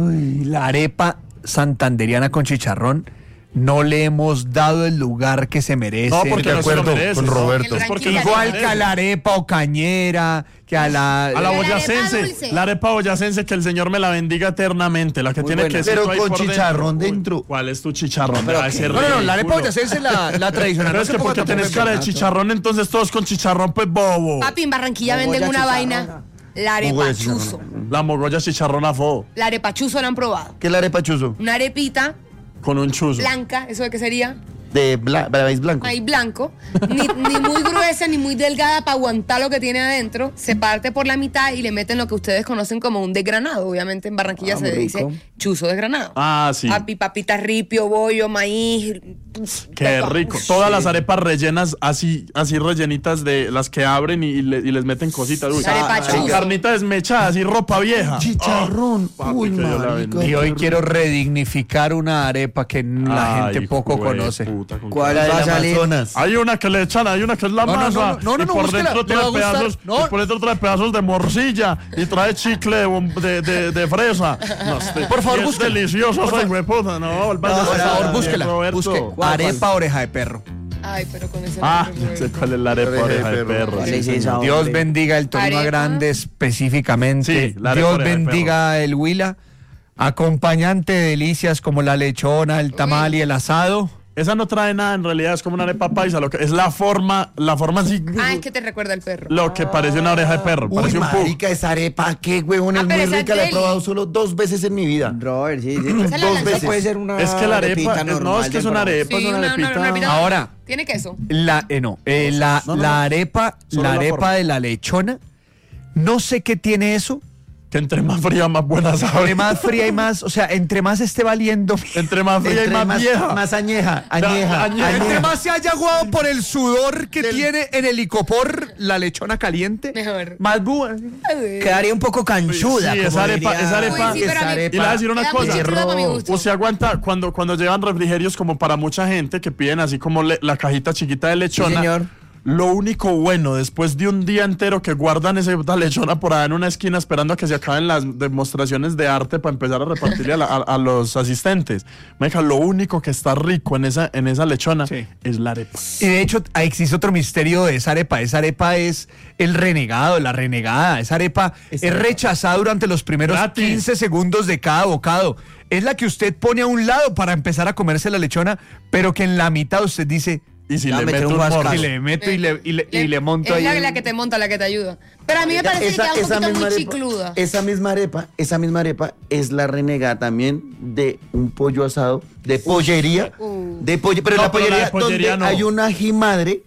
Speaker 1: arepa santanderiana con chicharrón no le hemos dado el lugar que se merece.
Speaker 2: No, porque
Speaker 5: de
Speaker 2: no se lo
Speaker 5: acuerdo
Speaker 2: merece.
Speaker 5: con
Speaker 2: ¿no?
Speaker 5: Roberto.
Speaker 3: El
Speaker 2: Es porque
Speaker 3: ranking
Speaker 2: no se lo
Speaker 1: Igual que
Speaker 2: merece.
Speaker 1: a la arepa o cañera, que a la...
Speaker 2: A la
Speaker 3: La arepa
Speaker 2: boyacense,
Speaker 3: dulce.
Speaker 2: la arepa boyacense, que el Señor me la bendiga eternamente, la que
Speaker 4: Muy
Speaker 2: tiene
Speaker 4: buena.
Speaker 2: que
Speaker 5: Pero con chicharrón dentro.
Speaker 2: ¿Cuál es tu chicharrón?
Speaker 4: pero
Speaker 2: Ah, ese
Speaker 1: No, la arepa
Speaker 2: ridículo.
Speaker 1: boyacense es la tradicional.
Speaker 2: Pero
Speaker 1: no
Speaker 2: es
Speaker 1: se
Speaker 2: que
Speaker 1: ponga
Speaker 2: porque
Speaker 1: tampoco
Speaker 2: tenés
Speaker 1: en
Speaker 2: cara de
Speaker 1: plato.
Speaker 2: chicharrón, entonces todos con chicharrón, pues bobo.
Speaker 3: Papi, en Barranquilla
Speaker 4: Mogolla
Speaker 3: venden una
Speaker 4: chicharrón.
Speaker 3: vaina, la
Speaker 5: Mogolla
Speaker 3: arepachuzo.
Speaker 2: La mogolla chicharrón a fo,
Speaker 3: La arepachuzo la han probado.
Speaker 5: ¿Qué es la arepa chuzo?
Speaker 3: Una arepita
Speaker 2: con un chuzo.
Speaker 3: blanca, ¿eso de qué sería?
Speaker 5: De maíz blanco.
Speaker 3: Ahí blanco, ni muy gruesa ni muy delgada para aguantar lo que tiene adentro. Se parte por la mitad y le meten lo que ustedes conocen como un desgranado. Obviamente en Barranquilla se
Speaker 4: muy
Speaker 3: dice
Speaker 4: rico.
Speaker 3: chuzo desgranado.
Speaker 2: Ah, sí.
Speaker 3: Papita ripio, bollo, maíz.
Speaker 2: Qué rico. Todas las arepas rellenas, así rellenitas de las que abren y les meten cositas. Uy,
Speaker 3: La arepa
Speaker 2: con
Speaker 3: chuzo.
Speaker 2: carnita desmechada, así ropa vieja.
Speaker 5: Chicharrón.
Speaker 2: papi,
Speaker 5: Uy,
Speaker 2: que Dios la
Speaker 5: marica.
Speaker 2: bendiga.
Speaker 1: Y hoy quiero redignificar una arepa que la
Speaker 2: Ay,
Speaker 1: gente poco
Speaker 2: hijo de
Speaker 1: conoce.
Speaker 2: puta, con
Speaker 4: ¿Cuál
Speaker 5: La
Speaker 4: va a
Speaker 5: del
Speaker 4: salir?
Speaker 5: Amazonas.
Speaker 2: Hay una que le echan, hay una que es la
Speaker 1: No, no,
Speaker 2: masa.
Speaker 1: no,
Speaker 2: y por
Speaker 1: búsquela,
Speaker 2: dentro
Speaker 1: le va a
Speaker 2: trae
Speaker 1: gustar.
Speaker 2: pedazos,
Speaker 1: No.
Speaker 2: y por dentro trae pedazos de morcilla y trae chicle de fresa. No,
Speaker 1: Por favor,
Speaker 2: y es
Speaker 1: búsquela.
Speaker 2: delicioso, soy hueputa. No,
Speaker 1: Por favor, búsquela.
Speaker 2: Roberto.
Speaker 1: Busque arepa oreja de perro.
Speaker 3: Ay, pero con ese
Speaker 2: Ah,
Speaker 3: nombre,
Speaker 2: sé cuál es la arepa oreja de perro.
Speaker 4: ¿Cuál es
Speaker 2: sí,
Speaker 4: esa?
Speaker 2: señor.
Speaker 1: Dios
Speaker 4: hombre.
Speaker 1: bendiga el Tolima
Speaker 3: Arepa.
Speaker 1: Grande específicamente.
Speaker 2: Sí, la arepa
Speaker 1: Dios
Speaker 2: oreja de
Speaker 1: bendiga el Huila. Acompañante de delicias como la lechona, el tamal y el asado.
Speaker 2: Esa no trae nada, en realidad es como una arepa paisa. Lo que, es la forma así.
Speaker 3: Ah, es que te recuerda el perro.
Speaker 2: Lo que parece una oreja de perro.
Speaker 5: Uy,
Speaker 2: Parece un pug.
Speaker 5: marica, esa arepa, qué huevón, es
Speaker 3: pero
Speaker 5: muy
Speaker 3: esa
Speaker 5: rica. La he
Speaker 3: deli.
Speaker 5: probado solo 2 veces en mi vida.
Speaker 4: Robert, sí.
Speaker 3: Esa la
Speaker 5: Dos
Speaker 3: lanzó.
Speaker 5: veces.
Speaker 4: Puede ser una
Speaker 2: Es que la arepa,
Speaker 4: arepita
Speaker 2: no,
Speaker 4: normal
Speaker 2: es que es
Speaker 4: del
Speaker 2: una
Speaker 4: Bronx.
Speaker 2: arepa,
Speaker 3: Sí,
Speaker 2: es una
Speaker 3: una
Speaker 2: arepita.
Speaker 3: arepita.
Speaker 1: Ahora,
Speaker 3: ¿Tiene queso?
Speaker 1: la arepa,
Speaker 2: Solo
Speaker 1: la
Speaker 2: la
Speaker 1: arepa
Speaker 2: forma.
Speaker 1: de la lechona, no sé qué tiene eso.
Speaker 2: Que entre más fría, más buena sabe.
Speaker 1: Entre más fría y más, o sea, entre más esté valiendo.
Speaker 2: Entre más fría y
Speaker 5: Entre
Speaker 2: más vieja.
Speaker 5: Más añeja, añeja.
Speaker 2: añeja.
Speaker 1: Entre más se haya aguado por el sudor que tiene en el licopor la lechona caliente,
Speaker 3: Mejor.
Speaker 1: más buena.
Speaker 4: Quedaría un poco canchuda.
Speaker 2: Sí,
Speaker 4: como
Speaker 2: esa arepa,
Speaker 4: diría-
Speaker 2: esa arepa.
Speaker 3: Uy, sí, pero a mí-
Speaker 2: Y le voy a decir una
Speaker 3: Queda muy
Speaker 2: cosa.
Speaker 3: cruda para mi gusto.
Speaker 2: Usted aguanta cuando llevan refrigerios como para mucha gente que piden así como la cajita chiquita de lechona.
Speaker 4: Sí, señor.
Speaker 2: Lo único bueno, después de un día entero que guardan esa lechona por allá en una esquina esperando a que se acaben las demostraciones de arte para empezar a repartirle a los asistentes. Marica, lo único que está rico en esa lechona
Speaker 1: Sí.
Speaker 2: es la arepa.
Speaker 1: Y de hecho existe otro misterio de esa arepa. Esa arepa es el renegado, la renegada. Esa arepa es rechazada durante los primeros
Speaker 2: Gratis.
Speaker 1: 15 segundos de cada bocado. Es la que usted pone a un lado para empezar a comerse la lechona, pero que en la mitad usted dice,
Speaker 2: Y si
Speaker 4: Ya
Speaker 2: le
Speaker 4: me
Speaker 2: meto
Speaker 4: tiró
Speaker 2: un
Speaker 4: un
Speaker 2: morro.
Speaker 1: y le meto y le monto
Speaker 3: es
Speaker 1: ahí.
Speaker 3: la que te monta, la que te ayuda. Pero a mí me parece que queda un poquito muy chicluda.
Speaker 5: esa misma arepa es la renegada también de un pollo asado, de pollería, pero
Speaker 2: No,
Speaker 5: la
Speaker 2: pero la
Speaker 5: pollería,
Speaker 2: de pollería
Speaker 5: donde
Speaker 2: no.
Speaker 5: hay una ajimadre.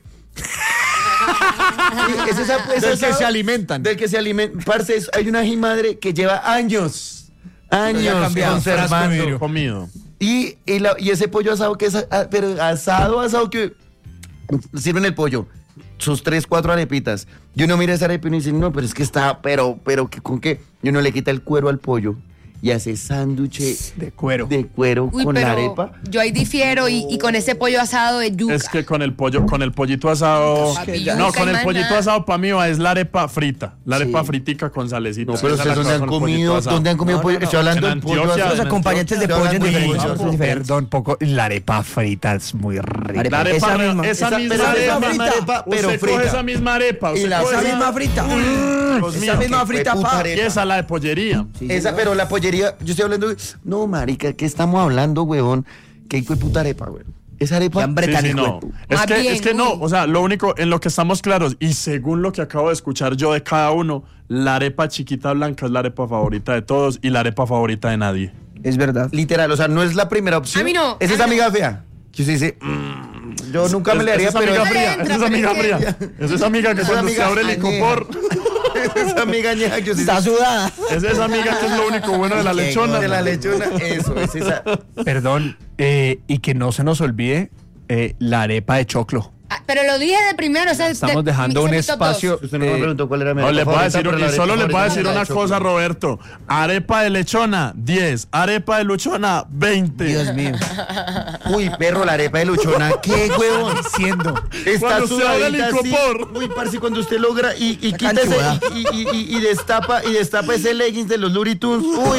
Speaker 5: Sí, es
Speaker 1: Del que
Speaker 5: asado
Speaker 1: se alimentan.
Speaker 5: Del que se alimentan. Parce, hay una ajimadre que lleva años
Speaker 1: cambiado,
Speaker 5: conservando.
Speaker 2: Comido.
Speaker 5: Y ese pollo asado que es pero asado que sirven el pollo, sus 3, 4 arepitas. Y uno mira esa arepa y uno dice, no, pero es que está, pero ¿con qué? Y uno le quita el cuero al pollo y hace sándwich
Speaker 1: De cuero.
Speaker 3: Uy,
Speaker 5: con
Speaker 3: pero
Speaker 5: la arepa.
Speaker 3: yo ahí difiero y con ese pollo asado de yuca.
Speaker 2: Es que con el pollito asado.
Speaker 3: Papi,
Speaker 2: No,
Speaker 3: yuca
Speaker 2: con
Speaker 3: y
Speaker 2: el
Speaker 3: más
Speaker 2: pollito
Speaker 3: nada.
Speaker 2: asado para mí es la arepa frita. La arepa
Speaker 4: Sí.
Speaker 2: fritica con salecita.
Speaker 5: No, pero
Speaker 2: Esa es la
Speaker 5: ustedes
Speaker 2: cosa con el pollito asado.
Speaker 5: ¿dónde han comido
Speaker 4: No,
Speaker 5: pollo?
Speaker 4: no, no.
Speaker 5: Estoy hablando
Speaker 2: En
Speaker 5: del pollo
Speaker 2: Antioquia,
Speaker 5: asado.
Speaker 4: Los acompañantes de
Speaker 5: Estoy
Speaker 4: pollo en
Speaker 5: hablando de
Speaker 4: diferentes.
Speaker 5: pollo.
Speaker 4: son diferentes.
Speaker 1: Perdón, poco. La arepa frita es muy rica.
Speaker 2: La arepa,
Speaker 4: Esa misma.
Speaker 2: esa
Speaker 5: Esa-
Speaker 2: misma
Speaker 5: pero esa
Speaker 2: arepa,
Speaker 5: misma arepa, pero
Speaker 2: usted coge
Speaker 5: frita.
Speaker 2: esa misma arepa.
Speaker 5: Y
Speaker 2: usted
Speaker 5: la-
Speaker 2: coge
Speaker 4: Esa misma frita.
Speaker 2: Dios
Speaker 4: Esa
Speaker 2: mío,
Speaker 4: misma
Speaker 5: qué
Speaker 4: frita,
Speaker 5: puta
Speaker 4: pa.
Speaker 5: arepa.
Speaker 2: Y esa la de pollería.
Speaker 4: Sí,
Speaker 5: Esa,
Speaker 4: señor.
Speaker 5: pero la pollería, yo estoy hablando de... No, marica, ¿qué estamos hablando, huevón? ¿Qué hijo de puta arepa, huevón? Esa arepa...
Speaker 4: Qué hambre tan
Speaker 2: Sí,
Speaker 4: hijo de
Speaker 2: no.
Speaker 4: pu-
Speaker 3: Más bien,
Speaker 2: Es que no,
Speaker 3: uy.
Speaker 2: o sea, lo único en lo que estamos claros, y según lo que acabo de escuchar yo de cada uno, la arepa chiquita blanca es la arepa favorita de todos y la arepa favorita de nadie.
Speaker 4: Es verdad.
Speaker 5: Literal, o sea, no es la primera opción.
Speaker 3: A mí no,
Speaker 5: Es
Speaker 3: a
Speaker 5: esa
Speaker 3: mí
Speaker 5: amiga fea. Que usted dice, yo nunca me le haría,
Speaker 2: esa
Speaker 5: pero...
Speaker 2: amiga
Speaker 3: No le
Speaker 2: fría,
Speaker 3: entra,
Speaker 2: es esa amiga
Speaker 3: pero es
Speaker 2: fría. Es esa amiga que
Speaker 5: Esa
Speaker 2: cuando se
Speaker 5: amiga
Speaker 2: abre el
Speaker 5: añeja.
Speaker 2: licopor,
Speaker 5: Esa amiga añeja que usted
Speaker 4: Está
Speaker 5: dice...
Speaker 4: sudada.
Speaker 2: es esa amiga que es lo único bueno de la
Speaker 5: "Qué
Speaker 2: lechona.
Speaker 5: De la lechona, eso, es esa...
Speaker 1: Perdón. Y que no se nos olvide la arepa de choclo.
Speaker 3: Ah, pero lo dije de primero, o sea,
Speaker 1: Estamos dejando
Speaker 3: ese
Speaker 1: un
Speaker 3: es mi top dos.
Speaker 1: espacio.
Speaker 5: Usted no me preguntó cuál era mi
Speaker 2: No,
Speaker 5: arepa
Speaker 2: les voy a
Speaker 5: favorita,
Speaker 2: decir,
Speaker 5: pero la
Speaker 2: y
Speaker 5: arepa
Speaker 2: solo les voy a
Speaker 5: favorita
Speaker 2: decir
Speaker 5: es la
Speaker 2: una
Speaker 5: de choclo.
Speaker 2: cosa, Roberto. Arepa de lechona, 10. Arepa de luchona, 20.
Speaker 4: Dios mío.
Speaker 5: Uy, perro, la arepa de luchona, ¿qué, huevón?
Speaker 1: Siendo.
Speaker 5: Está
Speaker 2: Cuando usted abre el
Speaker 5: sudadita así.
Speaker 2: licopor.
Speaker 5: Uy, parce, cuando usted logra y
Speaker 4: Está
Speaker 5: quita ese,
Speaker 4: canchuda.
Speaker 5: y destapa ese leggings de los Looney Tunes. Uy,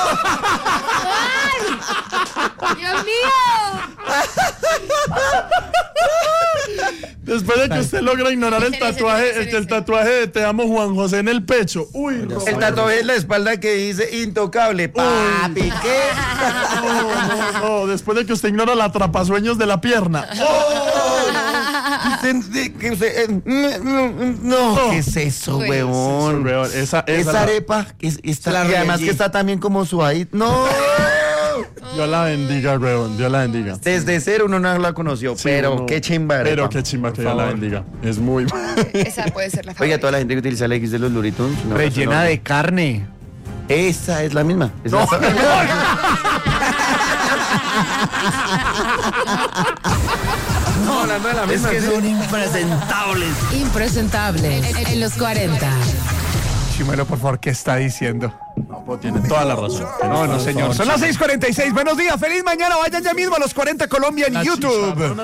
Speaker 3: ¡Dios mío!
Speaker 2: Después de que usted logra ignorar el
Speaker 3: Ese, ese,
Speaker 2: tatuaje,
Speaker 3: ese.
Speaker 2: el tatuaje de Te amo Juan José en el pecho. Uy,
Speaker 5: el tatuaje en la espalda que dice intocable. Papi, ¿qué?
Speaker 2: no, después de que usted ignora la atrapasueños de la pierna.
Speaker 5: No, ¿qué es eso,
Speaker 3: Pues,
Speaker 5: huevón?
Speaker 2: Esa
Speaker 5: Esa arepa está,
Speaker 4: La
Speaker 5: y además
Speaker 4: Royal
Speaker 5: que
Speaker 4: G.
Speaker 5: está también como suavita. No.
Speaker 2: Dios la bendiga, weón. Dios la bendiga.
Speaker 5: Desde cero uno no la conoció,
Speaker 2: Sí,
Speaker 5: pero
Speaker 2: uno-
Speaker 5: qué chimba arepa.
Speaker 2: Pero qué chimba que Dios la bendiga. Es muy.
Speaker 3: Esa puede ser la
Speaker 5: Oiga,
Speaker 3: favorita.
Speaker 5: toda la gente que utiliza el X de los Looney Tunes. no,
Speaker 1: Rellena
Speaker 5: no.
Speaker 1: de carne.
Speaker 5: Esa es la misma. Es la- No, hablando de la misma. Es que son impresentables.
Speaker 6: Impresentable en los 40.
Speaker 1: Chimero, por favor, ¿qué está diciendo?
Speaker 2: No, pues tiene toda la razón.
Speaker 1: No, no, señor. Son las 6:46. Buenos días. Feliz mañana. Vayan ya mismo a los 40 Colombia en YouTube.